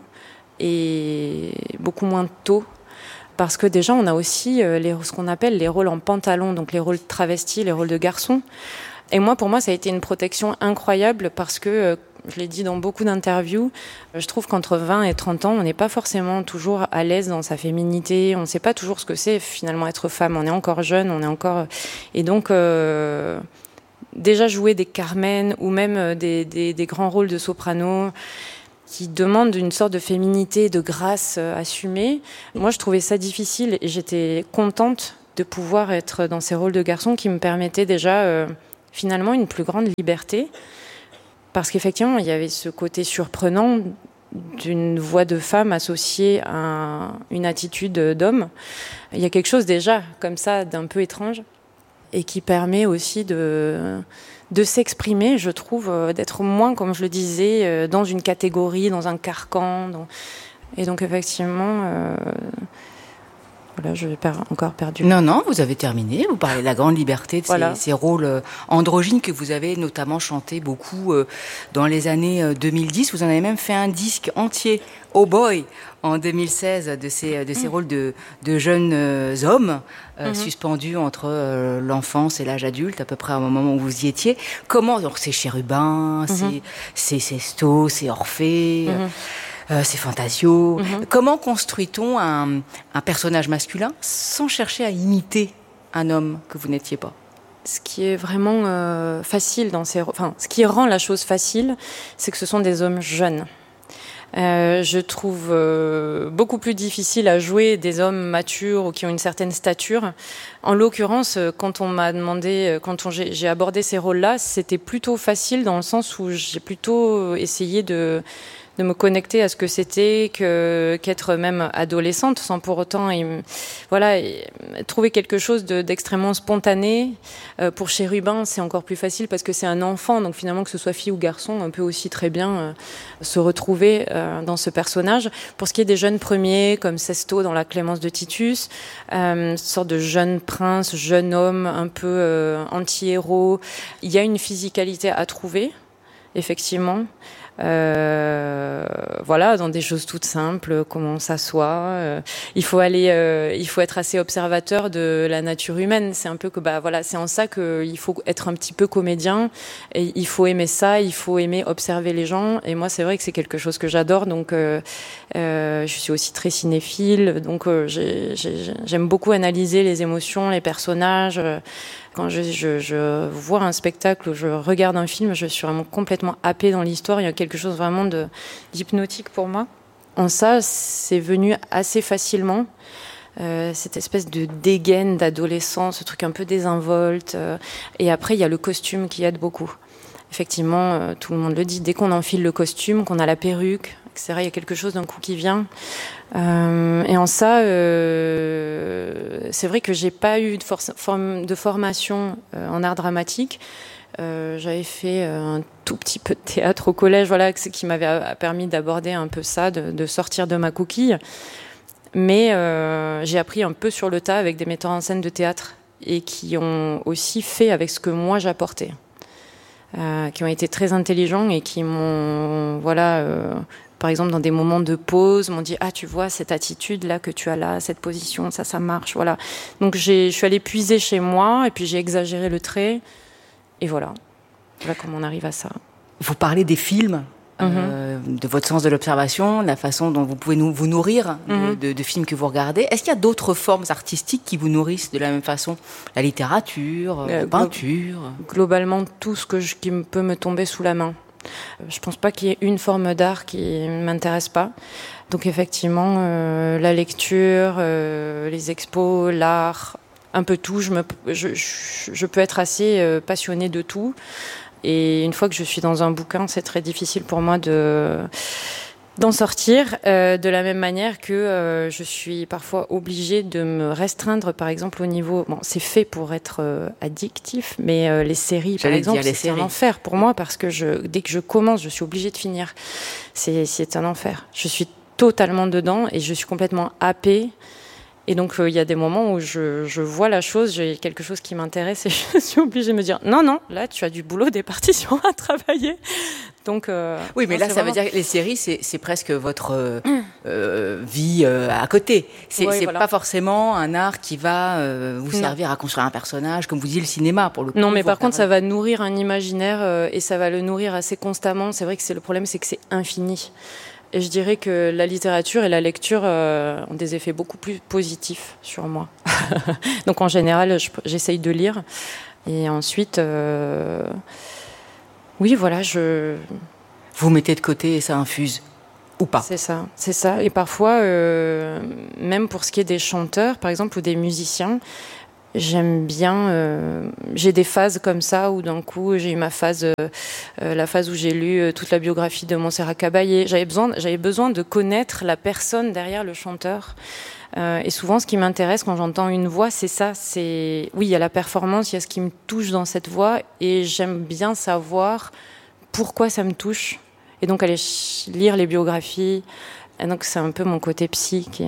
et beaucoup moins tôt. Parce que déjà, on a aussi euh, les, ce qu'on appelle les rôles en pantalon, donc les rôles travestis, les rôles de garçons. Et moi, pour moi, ça a été une protection incroyable parce que, euh, je l'ai dit dans beaucoup d'interviews, euh, je trouve qu'entre vingt et trente ans, on n'est pas forcément toujours à l'aise dans sa féminité. On ne sait pas toujours ce que c'est finalement être femme. On est encore jeune, on est encore... Et donc, euh, déjà jouer des Carmen ou même des, des, des grands rôles de soprano... qui demande une sorte de féminité, de grâce euh, assumée. Moi, je trouvais ça difficile et j'étais contente de pouvoir être dans ces rôles de garçon qui me permettaient déjà, euh, finalement, une plus grande liberté. Parce qu'effectivement, il y avait ce côté surprenant d'une voix de femme associée à une attitude d'homme. Il y a quelque chose déjà, comme ça, d'un peu étrange et qui permet aussi de... de s'exprimer, je trouve, euh, d'être moins, comme je le disais, euh, dans une catégorie, dans un carcan. Dans... Et donc, effectivement, euh... voilà, je vais per- encore perdu. Non, non, vous avez terminé. Vous parlez de la grande liberté de voilà. ces, ces rôles euh, androgynes que vous avez notamment chanté beaucoup euh, dans les années euh, deux mille dix. Vous en avez même fait un disque entier, Oh Boy, en deux mille seize, de ces, de ces mmh. rôles de, de jeunes euh, hommes euh, mmh. suspendus entre euh, l'enfance et l'âge adulte, à peu près au moment où vous y étiez. Comment, alors c'est Chérubin, mmh. c'est, c'est Sesto, c'est Orphée, mmh. euh, c'est Fantasio. Mmh. Comment construit-on un, un personnage masculin sans chercher à imiter un homme que vous n'étiez pas ? Ce qui est vraiment euh, facile dans ces... Enfin, ce qui rend la chose facile, c'est que ce sont des hommes jeunes. Euh, je trouve euh, beaucoup plus difficile à jouer des hommes matures ou qui ont une certaine stature. En l'occurrence, quand on m'a demandé, quand on, j'ai, j'ai abordé ces rôles-là, c'était plutôt facile dans le sens où j'ai plutôt essayé de, de me connecter à ce que c'était que, qu'être même adolescente, sans pour autant et, voilà, et, trouver quelque chose de, d'extrêmement spontané. Euh, pour Chérubin, c'est encore plus facile parce que c'est un enfant, donc finalement que ce soit fille ou garçon, on peut aussi très bien euh, se retrouver euh, dans ce personnage. Pour ce qui est des jeunes premiers, comme Sesto dans La Clémence de Titus, euh, une sorte de jeune prince, jeune homme, un peu euh, anti-héros, il y a une physicalité à trouver, effectivement. Euh, voilà, dans des choses toutes simples, comment on s'assoit. Euh, il faut aller, euh, il faut être assez observateur de la nature humaine. C'est un peu que, bah voilà, c'est en ça qu'il faut être un petit peu comédien. Et il faut aimer ça, il faut aimer observer les gens. Et moi, c'est vrai que c'est quelque chose que j'adore. Donc, euh, euh, je suis aussi très cinéphile. Donc, euh, j'ai, j'ai, j'aime beaucoup analyser les émotions, les personnages. Quand je, je, je vois un spectacle, je regarde un film, je suis vraiment complètement happée dans l'histoire. Il y a quelque chose vraiment de, d'hypnotique pour moi. En ça, c'est venu assez facilement. Euh, cette espèce de dégaine d'adolescent, ce truc un peu désinvolte. Euh, et après, il y a le costume qui aide beaucoup. Effectivement, euh, tout le monde le dit, dès qu'on enfile le costume, qu'on a la perruque, et cetera, il y a quelque chose d'un coup qui vient. Euh, et en ça, euh, c'est vrai que j'ai pas eu de, for- forme, de formation euh, en art dramatique. Euh, j'avais fait un tout petit peu de théâtre au collège, voilà, qui m'avait permis d'aborder un peu ça, de, de sortir de ma coquille. Mais euh, j'ai appris un peu sur le tas avec des metteurs en scène de théâtre et qui ont aussi fait avec ce que moi j'apportais. Euh, qui ont été très intelligents et qui m'ont, voilà, euh, par exemple dans des moments de pause, m'ont dit ah tu vois cette attitude là que tu as là, cette position, ça ça marche, voilà. Donc j'ai, je suis allée puiser chez moi et puis j'ai exagéré le trait et voilà, voilà comment on arrive à ça. Vous parlez des films. Mm-hmm. Euh, de votre sens de l'observation, la façon dont vous pouvez nous, vous nourrir mm-hmm. de, de, de films que vous regardez. Est-ce qu'il y a d'autres formes artistiques qui vous nourrissent de la même façon ? La littérature, euh, la peinture glo- Globalement, tout ce que je, qui peut me tomber sous la main. Je pense pas qu'il y ait une forme d'art qui m'intéresse pas. Donc effectivement, euh, la lecture, euh, les expos, l'art, un peu tout. Je, me, je, je, je peux être assez euh, passionnée de tout. Et une fois que je suis dans un bouquin, c'est très difficile pour moi de, d'en sortir, euh, de la même manière que euh, je suis parfois obligée de me restreindre, par exemple, au niveau... Bon, c'est fait pour être euh, addictif, mais euh, les séries, J'allais par exemple, dire les c'est séries. un enfer pour moi, parce que je, dès que je commence, je suis obligée de finir. C'est, c'est un enfer. Je suis totalement dedans et je suis complètement happée. Et donc, il euh, y a des moments où je, je vois la chose, j'ai quelque chose qui m'intéresse et je suis obligée de me dire non, non, là, tu as du boulot, des partitions à travailler. Donc, euh, oui, mais non, là, ça vraiment... veut dire que les séries, c'est, c'est presque votre euh, euh, vie euh, à côté. C'est, ouais, c'est voilà. pas forcément un art qui va euh, vous non. servir à construire un personnage, comme vous dites, le cinéma, pour le coup. Non, mais par contre, ça va nourrir un imaginaire euh, et ça va le nourrir assez constamment. C'est vrai que c'est le problème, c'est que c'est infini. Et je dirais que la littérature et la lecture euh, ont des effets beaucoup plus positifs sur moi. Donc en général, je, j'essaye de lire. Et ensuite, euh, oui, voilà, je... Vous mettez de côté et ça infuse, ou pas. C'est ça, c'est ça. Et parfois, euh, même pour ce qui est des chanteurs, par exemple, ou des musiciens, j'aime bien, euh, j'ai des phases comme ça où d'un coup j'ai eu ma phase, euh, euh, la phase où j'ai lu euh, toute la biographie de Montserrat Caballé. J'avais besoin, j'avais besoin de connaître la personne derrière le chanteur. Euh, et souvent, ce qui m'intéresse quand j'entends une voix, c'est ça. C'est oui, il y a la performance, il y a ce qui me touche dans cette voix, et j'aime bien savoir pourquoi ça me touche. Et donc aller ch- lire les biographies. Et donc c'est un peu mon côté psy qui,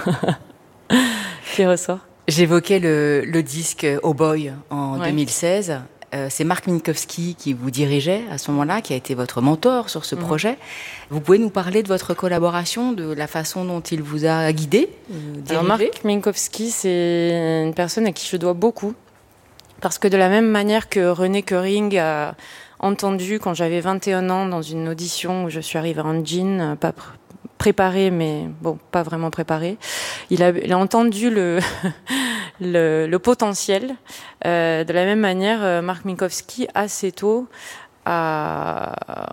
qui ressort. J'évoquais le, le disque Oh Boy en ouais. deux mille seize. Euh, c'est Marc Minkowski qui vous dirigeait à ce moment-là, qui a été votre mentor sur ce mmh. projet. Vous pouvez nous parler de votre collaboration, de la façon dont il vous a guidé, dirigé ? Alors Marc Minkowski, c'est une personne à qui je dois beaucoup. Parce que de la même manière que René Koering a entendu quand j'avais vingt et un ans dans une audition où je suis arrivée en jean, pas pr- préparée, mais bon, pas vraiment préparée. Il a, il a entendu le, le, le potentiel. Euh, de la même manière, euh, Marc Minkowski, assez tôt, a...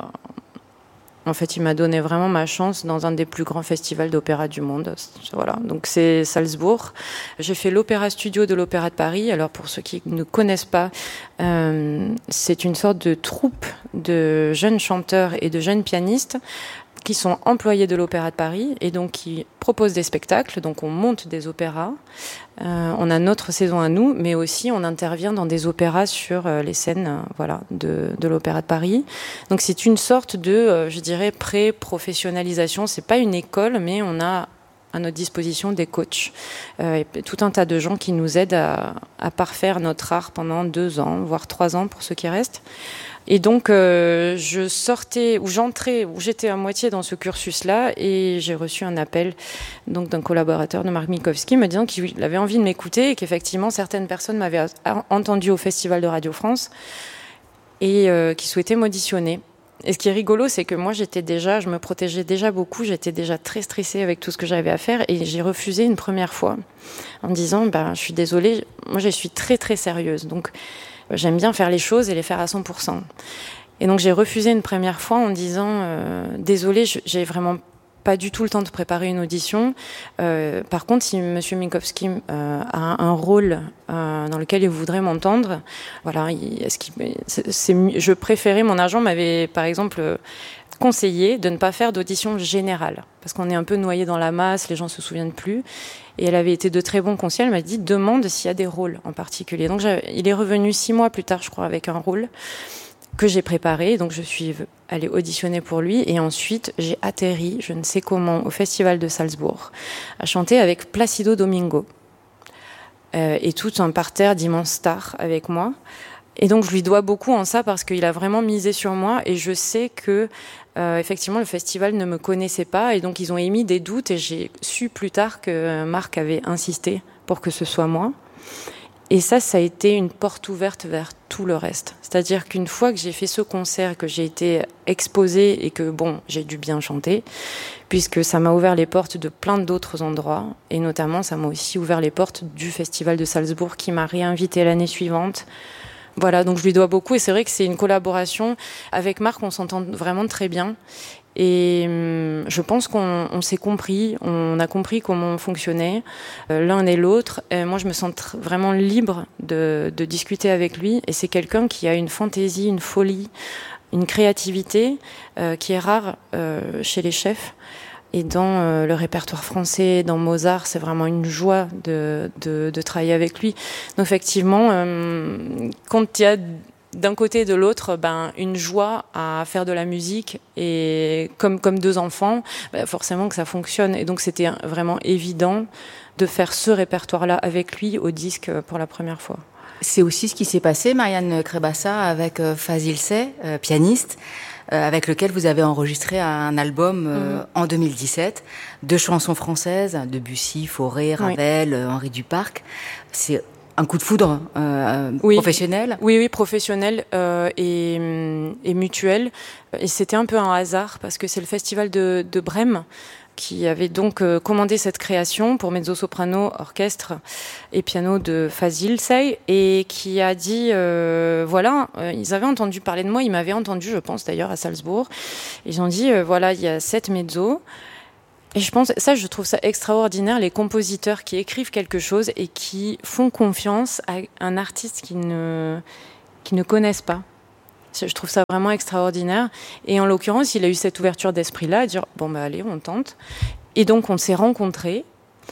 En fait, il m'a donné vraiment ma chance dans un des plus grands festivals d'opéra du monde. Voilà. Donc, c'est Salzbourg. J'ai fait l'Opéra Studio de l'Opéra de Paris. Alors, pour ceux qui ne connaissent pas, euh, c'est une sorte de troupe de jeunes chanteurs et de jeunes pianistes qui sont employés de l'Opéra de Paris et donc qui proposent des spectacles. Donc, on monte des opéras. Euh, on a notre saison à nous, mais aussi on intervient dans des opéras sur euh, les scènes euh, voilà, de, de l'Opéra de Paris. Donc, c'est une sorte de, euh, je dirais, pré-professionnalisation. C'est pas une école, mais on a à notre disposition des coachs. Euh, et tout un tas de gens qui nous aident à, à parfaire notre art pendant deux ans, voire trois ans pour ceux qui restent. Et donc, euh, je sortais, ou j'entrais, ou j'étais à moitié dans ce cursus-là, et j'ai reçu un appel donc, d'un collaborateur de Marc Minkowski me disant qu'il avait envie de m'écouter et qu'effectivement, certaines personnes m'avaient entendu au Festival de Radio France et euh, qui souhaitaient m'auditionner. Et ce qui est rigolo, c'est que moi, j'étais déjà, je me protégeais déjà beaucoup, j'étais déjà très stressée avec tout ce que j'avais à faire, et j'ai refusé une première fois en me disant, ben, je suis désolée, moi, je suis très, très sérieuse. Donc, j'aime bien faire les choses et les faire à cent pour cent. Et donc, j'ai refusé une première fois en disant euh, « Désolée, j'ai vraiment pas du tout le temps de préparer une audition. Euh, par contre, si M. Minkowski euh, a un rôle euh, dans lequel il voudrait m'entendre, voilà, il, est-ce qu'il, c'est, c'est, je préférais, mon agent m'avait, par exemple, conseillé de ne pas faire d'audition générale, parce qu'on est un peu noyé dans la masse, les gens se souviennent plus. Et elle avait été de très bons conseils. Elle m'a dit, demande s'il y a des rôles en particulier. Donc, il est revenu six mois plus tard, je crois, avec un rôle que j'ai préparé. Donc, je suis allée auditionner pour lui. Et ensuite, j'ai atterri, je ne sais comment, au Festival de Salzbourg, à chanter avec Placido Domingo. Euh, et tout un parterre d'immenses stars avec moi. Et donc, je lui dois beaucoup en ça parce qu'il a vraiment misé sur moi. Et je sais que, euh, effectivement, le festival ne me connaissait pas. Et donc, ils ont émis des doutes. Et j'ai su plus tard que Marc avait insisté pour que ce soit moi. Et ça, ça a été une porte ouverte vers tout le reste. C'est-à-dire qu'une fois que j'ai fait ce concert, que j'ai été exposée et que, bon, j'ai dû bien chanter, puisque ça m'a ouvert les portes de plein d'autres endroits. Et notamment, ça m'a aussi ouvert les portes du Festival de Salzbourg qui m'a réinvitée l'année suivante. Voilà, donc je lui dois beaucoup et c'est vrai que c'est une collaboration. Avec Marc, on s'entend vraiment très bien et hum, je pense qu'on on s'est compris, on a compris comment on fonctionnait euh, l'un et l'autre. Et moi, je me sens tr- vraiment libre de, de discuter avec lui et c'est quelqu'un qui a une fantaisie, une folie, une créativité euh, qui est rare euh, chez les chefs. Et dans euh, le répertoire français, dans Mozart, c'est vraiment une joie de, de, de travailler avec lui. Donc effectivement, euh, quand il y a d'un côté et de l'autre ben, une joie à faire de la musique, et comme, comme deux enfants, ben, forcément que ça fonctionne. Et donc c'était vraiment évident de faire ce répertoire-là avec lui au disque pour la première fois. C'est aussi ce qui s'est passé, Marianne Krebassa, avec euh, Fazil Say, euh, pianiste, euh, avec lequel vous avez enregistré un album euh, mmh. en deux mille dix-sept, de chansons françaises, Debussy, Fauré, Ravel, oui. euh, Henri Duparc. C'est un coup de foudre euh, oui. professionnel. Oui, oui, professionnel euh, et, et mutuel. Et c'était un peu un hasard, parce que c'est le festival de, de Brême qui avait donc euh, commandé cette création pour mezzo-soprano, orchestre et piano de Fazil Say, et qui a dit, euh, voilà, euh, ils avaient entendu parler de moi, ils m'avaient entendu, je pense d'ailleurs, à Salzbourg. Ils ont dit, euh, voilà, il y a sept mezzos. Et je pense, ça, je trouve ça extraordinaire, les compositeurs qui écrivent quelque chose et qui font confiance à un artiste qu'ils ne, qu'ils ne connaissent pas. Je trouve ça vraiment extraordinaire. Et en l'occurrence, il a eu cette ouverture d'esprit-là, à dire, bon, bah allez, on tente. Et donc, on s'est rencontrés.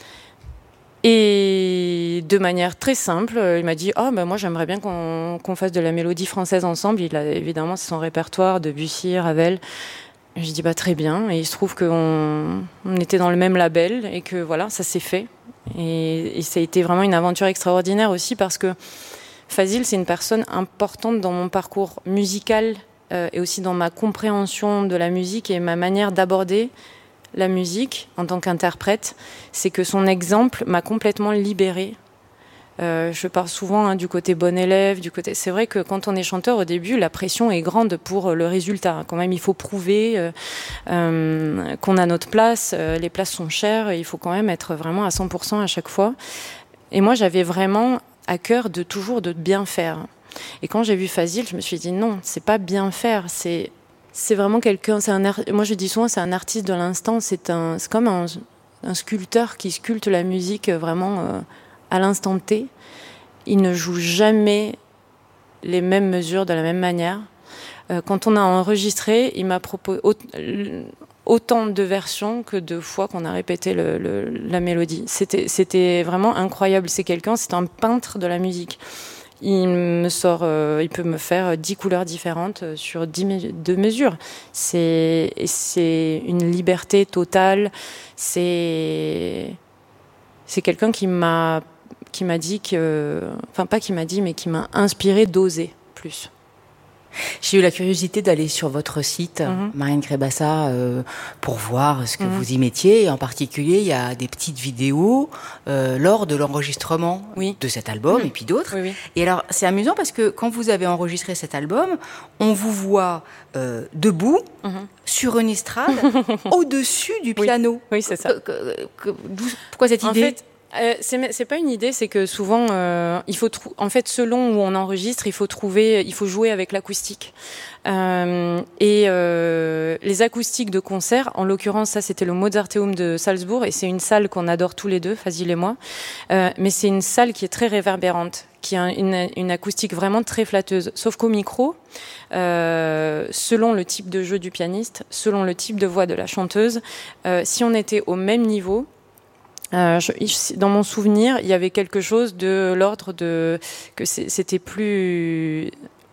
Et de manière très simple, il m'a dit, oh, bah moi, j'aimerais bien qu'on, qu'on fasse de la mélodie française ensemble. Il a évidemment son répertoire, Debussy, Ravel. J'ai dit, bah très bien. Et il se trouve qu'on on était dans le même label et que voilà, ça s'est fait. Et, et ça a été vraiment une aventure extraordinaire aussi, parce que Fazil, c'est une personne importante dans mon parcours musical euh, et aussi dans ma compréhension de la musique et ma manière d'aborder la musique en tant qu'interprète. C'est que son exemple m'a complètement libérée. Euh, je parle souvent hein, du côté bon élève, du côté. C'est vrai que quand on est chanteur au début, la pression est grande pour le résultat. Quand même, il faut prouver euh, euh, qu'on a notre place. Euh, les places sont chères et il faut quand même être vraiment à cent pour cent à chaque fois. Et moi, j'avais vraiment à cœur de toujours de bien faire. Et quand j'ai vu Fazil, je me suis dit non, c'est pas bien faire, c'est c'est vraiment quelqu'un. C'est un art, moi, je dis souvent, c'est un artiste de l'instant. C'est un, c'est comme un, un sculpteur qui sculpte la musique vraiment. Euh, à l'instant T, il ne joue jamais les mêmes mesures de la même manière. Euh, quand on a enregistré, il m'a proposé autant de versions que de fois qu'on a répété le, le, la mélodie. C'était, c'était vraiment incroyable. C'est quelqu'un, c'est un peintre de la musique. Il me sort, euh, il peut me faire dix couleurs différentes sur dix me- de mesures. C'est, c'est une liberté totale. C'est, c'est quelqu'un qui m'a qui m'a dit que, enfin pas qui m'a dit, mais qui m'a inspiré d'oser plus. J'ai eu la curiosité d'aller sur votre site, mm-hmm. Marianne Krebassa, euh, pour voir ce que mm-hmm. vous y mettiez. Et en particulier, il y a des petites vidéos euh, lors de l'enregistrement oui. de cet album mm-hmm. et puis d'autres. Oui, oui. Et alors, c'est amusant parce que quand vous avez enregistré cet album, on vous voit euh, debout mm-hmm. sur une estrade au-dessus du piano. Oui, oui c'est ça. Que, que, que, pourquoi cette idée ? En fait, Euh, c'est, c'est pas une idée, c'est que souvent, euh, il faut trou- en fait, selon où on enregistre, il faut trouver, il faut jouer avec l'acoustique. Euh, et euh, les acoustiques de concert, en l'occurrence, ça, c'était le Mozarteum de Salzbourg, et c'est une salle qu'on adore tous les deux, Fazil et moi. Euh, mais c'est une salle qui est très réverbérante, qui a une, une acoustique vraiment très flatteuse. Sauf qu'au micro, euh, selon le type de jeu du pianiste, selon le type de voix de la chanteuse, euh, si on était au même niveau. Euh, je, dans mon souvenir, il y avait quelque chose de l'ordre de que c'était plus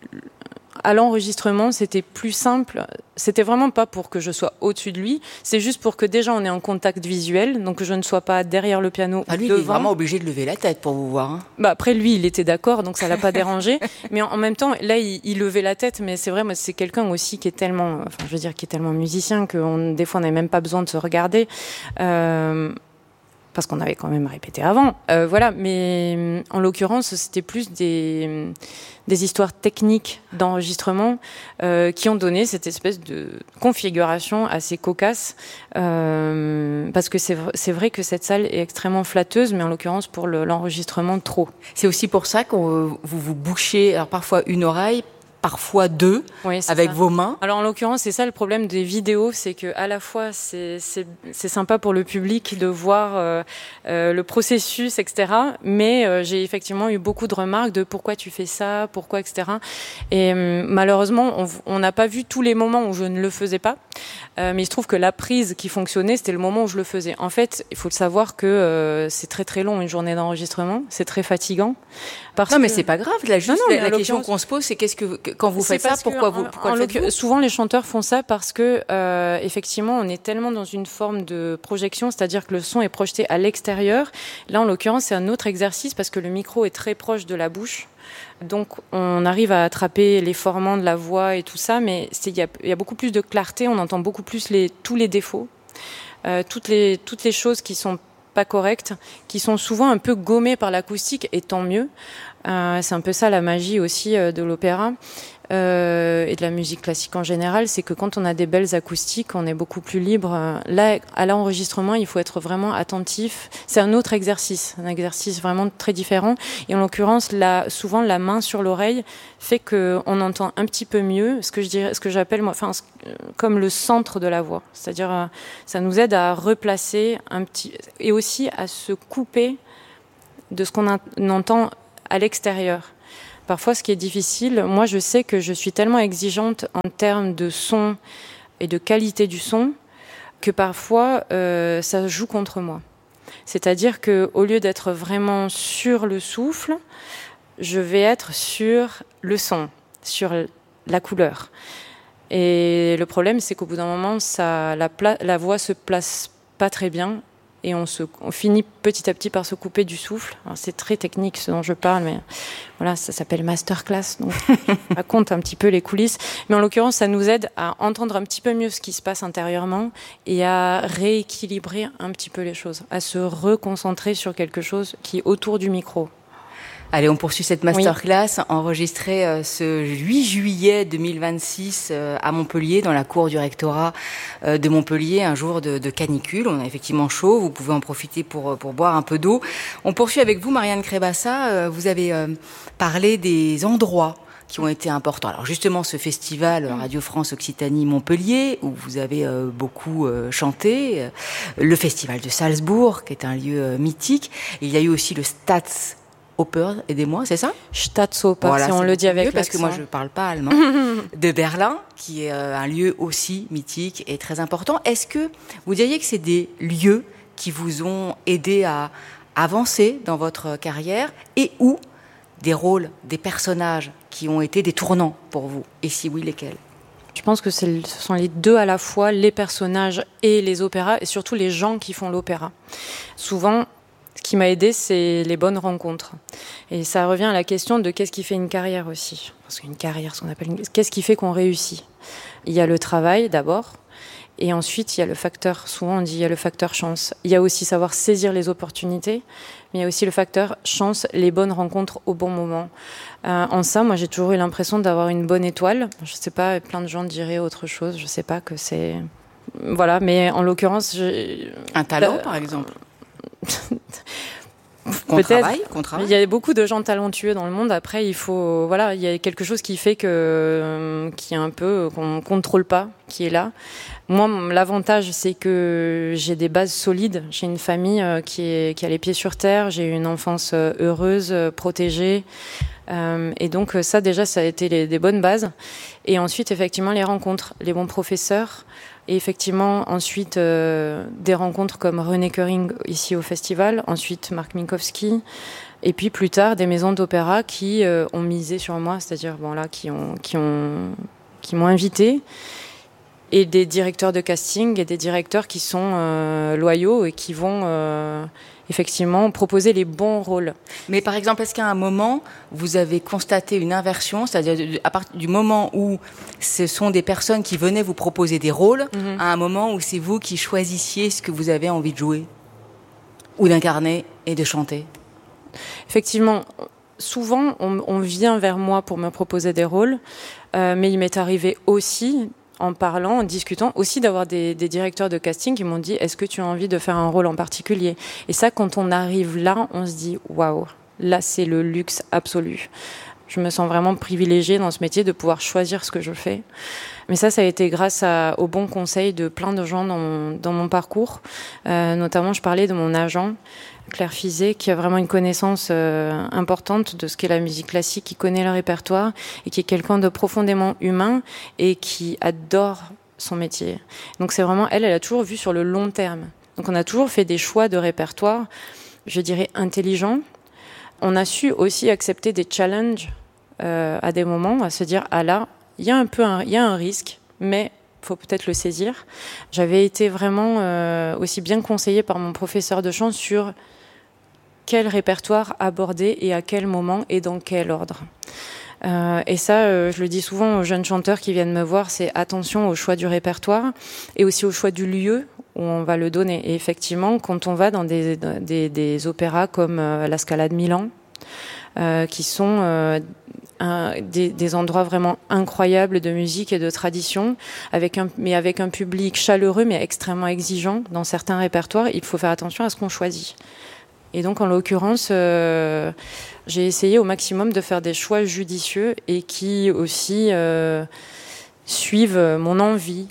à l'enregistrement, c'était plus simple. C'était vraiment pas pour que je sois au-dessus de lui, c'est juste pour que déjà on ait un contact visuel, donc que je ne sois pas derrière le piano. Ah, lui, devant. Il est vraiment obligé de lever la tête pour vous voir. Hein. Bah après lui, il était d'accord, donc ça l'a pas dérangé. Mais en, en même temps, là, il, il levait la tête. Mais c'est vrai, moi, c'est quelqu'un aussi qui est tellement, enfin, je veux dire, qui est tellement musicien que on, des fois, on n'avait même pas besoin de se regarder. Euh, parce qu'on avait quand même répété avant. Euh, voilà, mais en l'occurrence, c'était plus des, des histoires techniques d'enregistrement euh, qui ont donné cette espèce de configuration assez cocasse. Euh, parce que c'est, c'est vrai que cette salle est extrêmement flatteuse, mais en l'occurrence pour le, l'enregistrement, trop. C'est aussi pour ça que vous vous bouchez alors parfois une oreille, parfois deux, oui, avec ça. vos mains. Alors en l'occurrence, c'est ça le problème des vidéos, c'est que à la fois c'est c'est c'est sympa pour le public de voir euh, euh, le processus, et cetera. Mais euh, j'ai effectivement eu beaucoup de remarques de pourquoi tu fais ça, pourquoi, et cetera. Et euh, malheureusement, on on n'a pas vu tous les moments où je ne le faisais pas. Euh, mais il se trouve que la prise qui fonctionnait, c'était le moment où je le faisais. En fait, il faut le savoir que euh, c'est très très long une journée d'enregistrement, c'est très fatigant. Parce non, mais que... c'est pas grave. Là, juste non, non, la, la question qu'on se pose, c'est qu'est-ce que quand vous faites ça, pourquoi vous pourquoi en, le faites-vous ? Souvent, les chanteurs font ça parce que, euh, effectivement, on est tellement dans une forme de projection, c'est-à-dire que le son est projeté à l'extérieur. Là, en l'occurrence, c'est un autre exercice parce que le micro est très proche de la bouche. Donc, on arrive à attraper les formants de la voix et tout ça, mais il y a, y a beaucoup plus de clarté, on entend beaucoup plus les, tous les défauts, euh, toutes les, toutes les choses qui sont pas correctes, qui sont souvent un peu gommées par l'acoustique, et tant mieux. Euh, c'est un peu ça la magie aussi euh, de l'opéra euh, et de la musique classique en général, c'est que quand on a des belles acoustiques, on est beaucoup plus libre. Là, à l'enregistrement, il faut être vraiment attentif. C'est un autre exercice, un exercice vraiment très différent. Et en l'occurrence, là, souvent la main sur l'oreille fait que on entend un petit peu mieux, ce que je dirais, ce que j'appelle moi, enfin, comme le centre de la voix. C'est-à-dire, euh, ça nous aide à replacer un petit, et aussi à se couper de ce qu'on a, on entend à l'extérieur. Parfois, ce qui est difficile, moi, je sais que je suis tellement exigeante en termes de son et de qualité du son que parfois, euh, ça joue contre moi. C'est-à-dire qu'au lieu d'être vraiment sur le souffle, je vais être sur le son, sur la couleur. Et le problème, c'est qu'au bout d'un moment, ça, la, pla- la voix se place pas très bien. Et on, se, on finit petit à petit par se couper du souffle. Alors c'est très technique ce dont je parle, mais voilà, ça s'appelle masterclass, donc je raconte un petit peu les coulisses. Mais en l'occurrence, ça nous aide à entendre un petit peu mieux ce qui se passe intérieurement et à rééquilibrer un petit peu les choses, à se reconcentrer sur quelque chose qui est autour du micro. Allez, on poursuit cette masterclass oui. enregistrée euh, ce huit juillet deux mille vingt-six euh, à Montpellier, dans la cour du rectorat euh, de Montpellier, un jour de, de canicule. On a effectivement chaud, vous pouvez en profiter pour, pour boire un peu d'eau. On poursuit avec vous, Marianne Crébassa. Euh, vous avez euh, parlé des endroits qui ont été importants. Alors justement, ce festival Radio France Occitanie Montpellier, où vous avez euh, beaucoup euh, chanté, euh, le festival de Salzbourg, qui est un lieu euh, mythique. Il y a eu aussi le Staats Oper, aidez-moi, c'est ça ? Staatsoper, voilà, si on le dit avec l'accent. Parce que moi, je ne parle pas allemand. De Berlin, qui est euh, un lieu aussi mythique et très important. Est-ce que vous diriez que c'est des lieux qui vous ont aidé à avancer dans votre carrière et ou des rôles, des personnages qui ont été des tournants pour vous ? Et si oui, lesquels ? Je pense que c'est, ce sont les deux à la fois, les personnages et les opéras, et surtout les gens qui font l'opéra. Souvent, ce qui m'a aidé, c'est les bonnes rencontres. Et ça revient à la question de qu'est-ce qui fait une carrière aussi. Parce qu'une carrière, ce qu'on appelle une... qu'est-ce qui fait qu'on réussit ? Il y a le travail d'abord, et ensuite il y a le facteur, souvent on dit il y a le facteur chance. Il y a aussi savoir saisir les opportunités, mais il y a aussi le facteur chance, les bonnes rencontres au bon moment. Euh, en ça, moi j'ai toujours eu l'impression d'avoir une bonne étoile. Je sais pas, plein de gens diraient autre chose, je sais pas que c'est... Voilà, mais en l'occurrence... Je... Un talent, euh... par exemple. Qu'on Peut-être. travaille, qu'on travaille. Il y a beaucoup de gens talentueux dans le monde. Après, il faut, voilà, il y a quelque chose qui fait que, qui est un peu, qu'on contrôle pas, qui est là. Moi, l'avantage, c'est que j'ai des bases solides. J'ai une famille qui est, qui a les pieds sur terre. J'ai eu une enfance heureuse, protégée. Euh, et donc, ça, déjà, ça a été les, des bonnes bases. Et ensuite, effectivement, les rencontres, les bons professeurs. Et effectivement, ensuite, euh, des rencontres comme René Köring ici au festival, ensuite Marc Minkowski, et puis plus tard, des maisons d'opéra qui euh, ont misé sur moi, c'est-à-dire bon, là, qui, ont, qui, ont, qui m'ont invité, et des directeurs de casting et des directeurs qui sont euh, loyaux et qui vont euh, effectivement proposer les bons rôles. Mais par exemple, est-ce qu'à un moment, vous avez constaté une inversion, c'est-à-dire à partir du moment où ce sont des personnes qui venaient vous proposer des rôles, mm-hmm. à un moment où c'est vous qui choisissiez ce que vous avez envie de jouer ou d'incarner et de chanter ? Effectivement, souvent, on, on vient vers moi pour me proposer des rôles, euh, mais il m'est arrivé aussi... en parlant, en discutant, aussi d'avoir des, des directeurs de casting qui m'ont dit « Est-ce que tu as envie de faire un rôle en particulier ?» Et ça, quand on arrive là, on se dit « Waouh, là, c'est le luxe absolu. » Je me sens vraiment privilégiée dans ce métier de pouvoir choisir ce que je fais. Mais ça, ça a été grâce à, aux bons conseils de plein de gens dans mon, dans mon parcours. Euh, notamment, je parlais de mon agent, Claire Fizet, qui a vraiment une connaissance euh, importante de ce qu'est la musique classique, qui connaît le répertoire et qui est quelqu'un de profondément humain et qui adore son métier. Donc c'est vraiment, elle, elle a toujours vu sur le long terme. Donc on a toujours fait des choix de répertoire, je dirais, intelligents. On a su aussi accepter des challenges euh, à des moments, à se dire ah là, il y a un peu, il y a un risque, mais faut peut-être le saisir. J'avais été vraiment euh, aussi bien conseillée par mon professeur de chant sur quel répertoire aborder et à quel moment et dans quel ordre. Euh, et ça, euh, je le dis souvent aux jeunes chanteurs qui viennent me voir, c'est attention au choix du répertoire et aussi au choix du lieu où on va le donner. Et effectivement, quand on va dans des, des, des opéras comme euh, la Scala de Milan, euh, qui sont euh, un, des, des endroits vraiment incroyables de musique et de tradition, avec un, mais avec un public chaleureux mais extrêmement exigeant dans certains répertoires, il faut faire attention à ce qu'on choisit. Et donc, en l'occurrence, euh, j'ai essayé au maximum de faire des choix judicieux et qui aussi euh, suivent mon envie.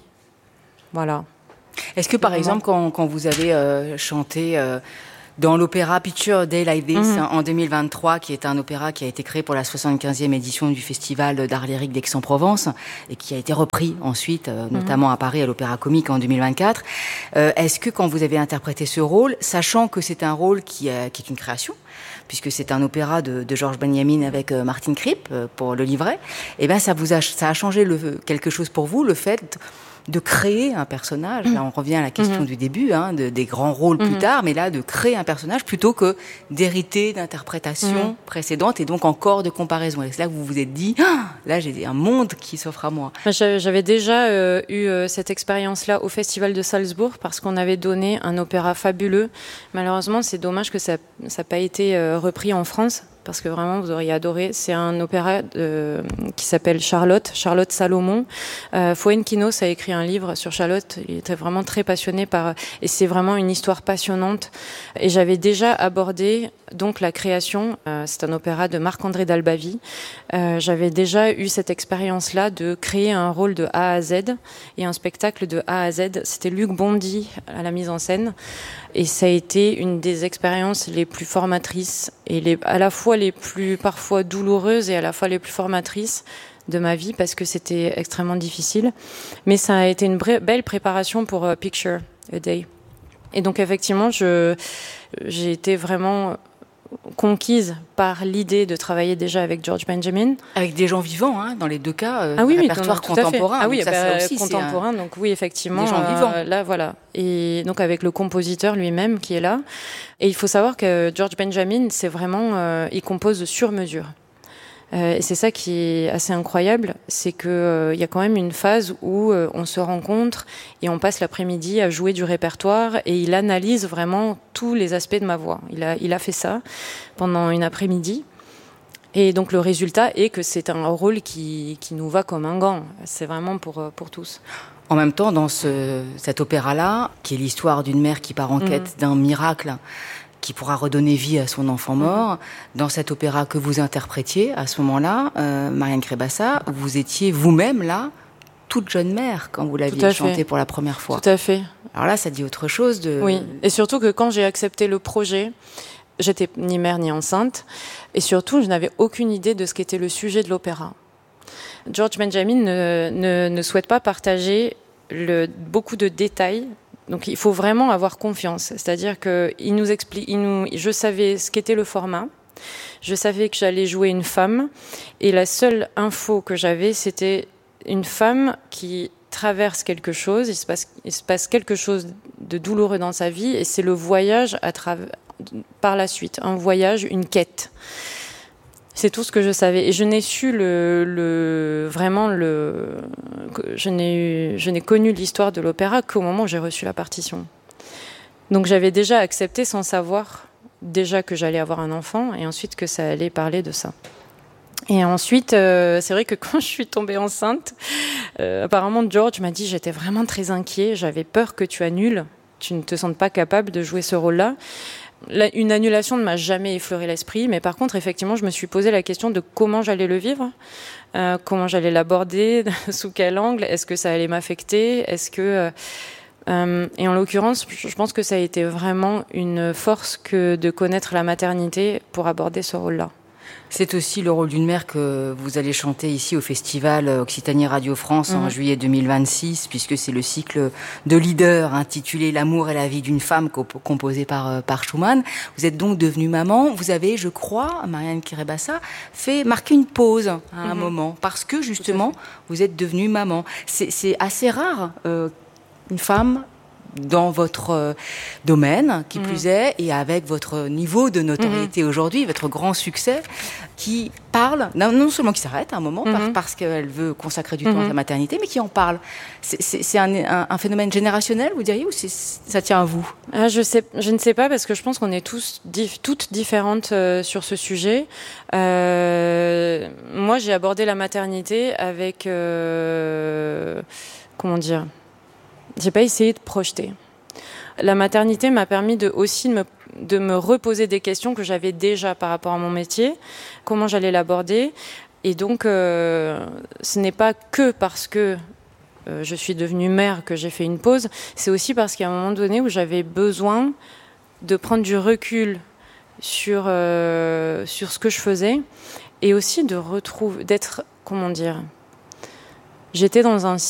Voilà. Est-ce que, par Vraiment. exemple, quand, quand vous avez euh, chanté euh, dans l'opéra Picture a Day Like This mm-hmm. en deux mille vingt-trois, qui est un opéra qui a été créé pour la soixante-quinzième édition du Festival d'art lyrique d'Aix-en-Provence et qui a été repris ensuite, euh, mm-hmm. notamment à Paris à l'Opéra Comique en deux mille vingt-quatre, euh, est-ce que quand vous avez interprété ce rôle, sachant que c'est un rôle qui, euh, qui est une création, puisque c'est un opéra de, de Georges Benjamin avec euh, Martin Kripp euh, pour le livret, eh ben ça vous a, ça a changé le, quelque chose pour vous, le fait de créer un personnage. Là, on revient à la question mmh. du début, hein, de, des grands rôles mmh. plus tard, mais là, de créer un personnage plutôt que d'hériter d'interprétations mmh. précédentes et donc encore de comparaison. Et c'est là que vous vous êtes dit, ah, là, j'ai un monde qui s'offre à moi. J'avais déjà euh, eu euh, cette expérience-là au Festival de Salzbourg parce qu'on avait donné un opéra fabuleux. Malheureusement, c'est dommage que ça n'a pas été euh, repris en France, parce que vraiment, vous auriez adoré. C'est un opéra euh, qui s'appelle Charlotte, Charlotte Salomon. Euh, Fuenquinos a écrit un livre sur Charlotte. Il était vraiment très passionné par... Et c'est vraiment une histoire passionnante. Et j'avais déjà abordé donc la création. Euh, c'est un opéra de Marc-André Dalbavie. Euh, j'avais déjà eu cette expérience-là de créer un rôle de A à Z et un spectacle de A à Z. C'était Luc Bondy à la mise en scène. Et ça a été une des expériences les plus formatrices et les, à la fois les plus parfois douloureuses et à la fois les plus formatrices de ma vie parce que c'était extrêmement difficile. Mais ça a été une bré- belle préparation pour uh, Picture a Day. Et donc effectivement, je, j'ai été vraiment conquise par l'idée de travailler déjà avec George Benjamin. Avec des gens vivants, hein, dans les deux cas, euh, ah oui, répertoire oui, contemporain. Ah oui, donc ça, bah, ça aussi, contemporain, c'est un... donc oui, effectivement. Des gens vivants. Euh, là, voilà. Et donc avec le compositeur lui-même qui est là. Et il faut savoir que George Benjamin, c'est vraiment, euh, il compose sur mesure. Euh, et c'est ça qui est assez incroyable, c'est que euh, y a quand même une phase où euh, on se rencontre et on passe l'après-midi à jouer du répertoire et il analyse vraiment tous les aspects de ma voix. Il a, il a fait ça pendant une après-midi. Et donc le résultat est que c'est un rôle qui, qui nous va comme un gant. C'est vraiment pour, pour tous. En même temps, dans ce, cet opéra-là, qui est l'histoire d'une mère qui part en quête mmh. d'un miracle, qui pourra redonner vie à son enfant mort. Dans cet opéra que vous interprétiez, à ce moment-là, euh, Marianne Crébassa, vous étiez vous-même là, toute jeune mère, quand vous l'aviez chanté pour la première fois. Tout à fait. Alors là, ça dit autre chose de... Oui, et surtout que quand j'ai accepté le projet, j'étais ni mère ni enceinte, et surtout, je n'avais aucune idée de ce qu'était le sujet de l'opéra. George Benjamin ne, ne, ne souhaite pas partager le, beaucoup de détails. Donc il faut vraiment avoir confiance, c'est-à-dire que il nous explique, il nous, je savais ce qu'était le format, je savais que j'allais jouer une femme, et la seule info que j'avais, c'était une femme qui traverse quelque chose, il se passe, il se passe quelque chose de douloureux dans sa vie, et c'est le voyage à travers, par la suite, un voyage, une quête. C'est tout ce que je savais. Et je n'ai su le, le vraiment le, je n'ai eu, je n'ai connu l'histoire de l'opéra qu'au moment où j'ai reçu la partition. Donc j'avais déjà accepté sans savoir déjà que j'allais avoir un enfant et ensuite que ça allait parler de ça. Et ensuite, euh, c'est vrai que quand je suis tombée enceinte, euh, apparemment George m'a dit j'étais vraiment très inquiet, j'avais peur que tu annules, tu ne te sentes pas capable de jouer ce rôle-là. La, une annulation ne m'a jamais effleuré l'esprit, mais par contre, effectivement, je me suis posé la question de comment j'allais le vivre, euh, comment j'allais l'aborder, sous quel angle, est-ce que ça allait m'affecter, est-ce que... Euh, euh, et en l'occurrence, je pense que ça a été vraiment une force que de connaître la maternité pour aborder ce rôle-là. C'est aussi le rôle d'une mère que vous allez chanter ici au Festival Occitanie Radio France mmh. en juillet deux mille vingt-six, puisque c'est le cycle de Leader intitulé L'amour et la vie d'une femme, composé par, par Schumann. Vous êtes donc devenue maman. Vous avez, je crois, Marianne Kiribassa, fait marquer une pause à un mmh. moment, parce que justement, vous êtes devenue maman. C'est, c'est assez rare, euh, une femme dans votre euh, domaine, qui mmh. plus est, et avec votre niveau de notoriété mmh. aujourd'hui, votre grand succès, qui parle, non, non seulement qui s'arrête à un moment, mmh. par, parce qu'elle veut consacrer du mmh. temps à la maternité, mais qui en parle. C'est, c'est, c'est un, un, un phénomène générationnel, vous diriez, ou c'est, ça tient à vous ? ah, je, sais, je ne sais pas, parce que je pense qu'on est tous, dif, toutes différentes euh, sur ce sujet. Euh, moi, j'ai abordé la maternité avec... Euh, comment dire ? J'ai pas essayé de projeter. La maternité m'a permis de, aussi de me, de me reposer des questions que j'avais déjà par rapport à mon métier, comment j'allais l'aborder. Et donc, euh, ce n'est pas que parce que euh, je suis devenue mère que j'ai fait une pause, c'est aussi parce qu'il y a un moment donné où j'avais besoin de prendre du recul sur, euh, sur ce que je faisais et aussi de retrouver, d'être, comment dire, j'étais dans un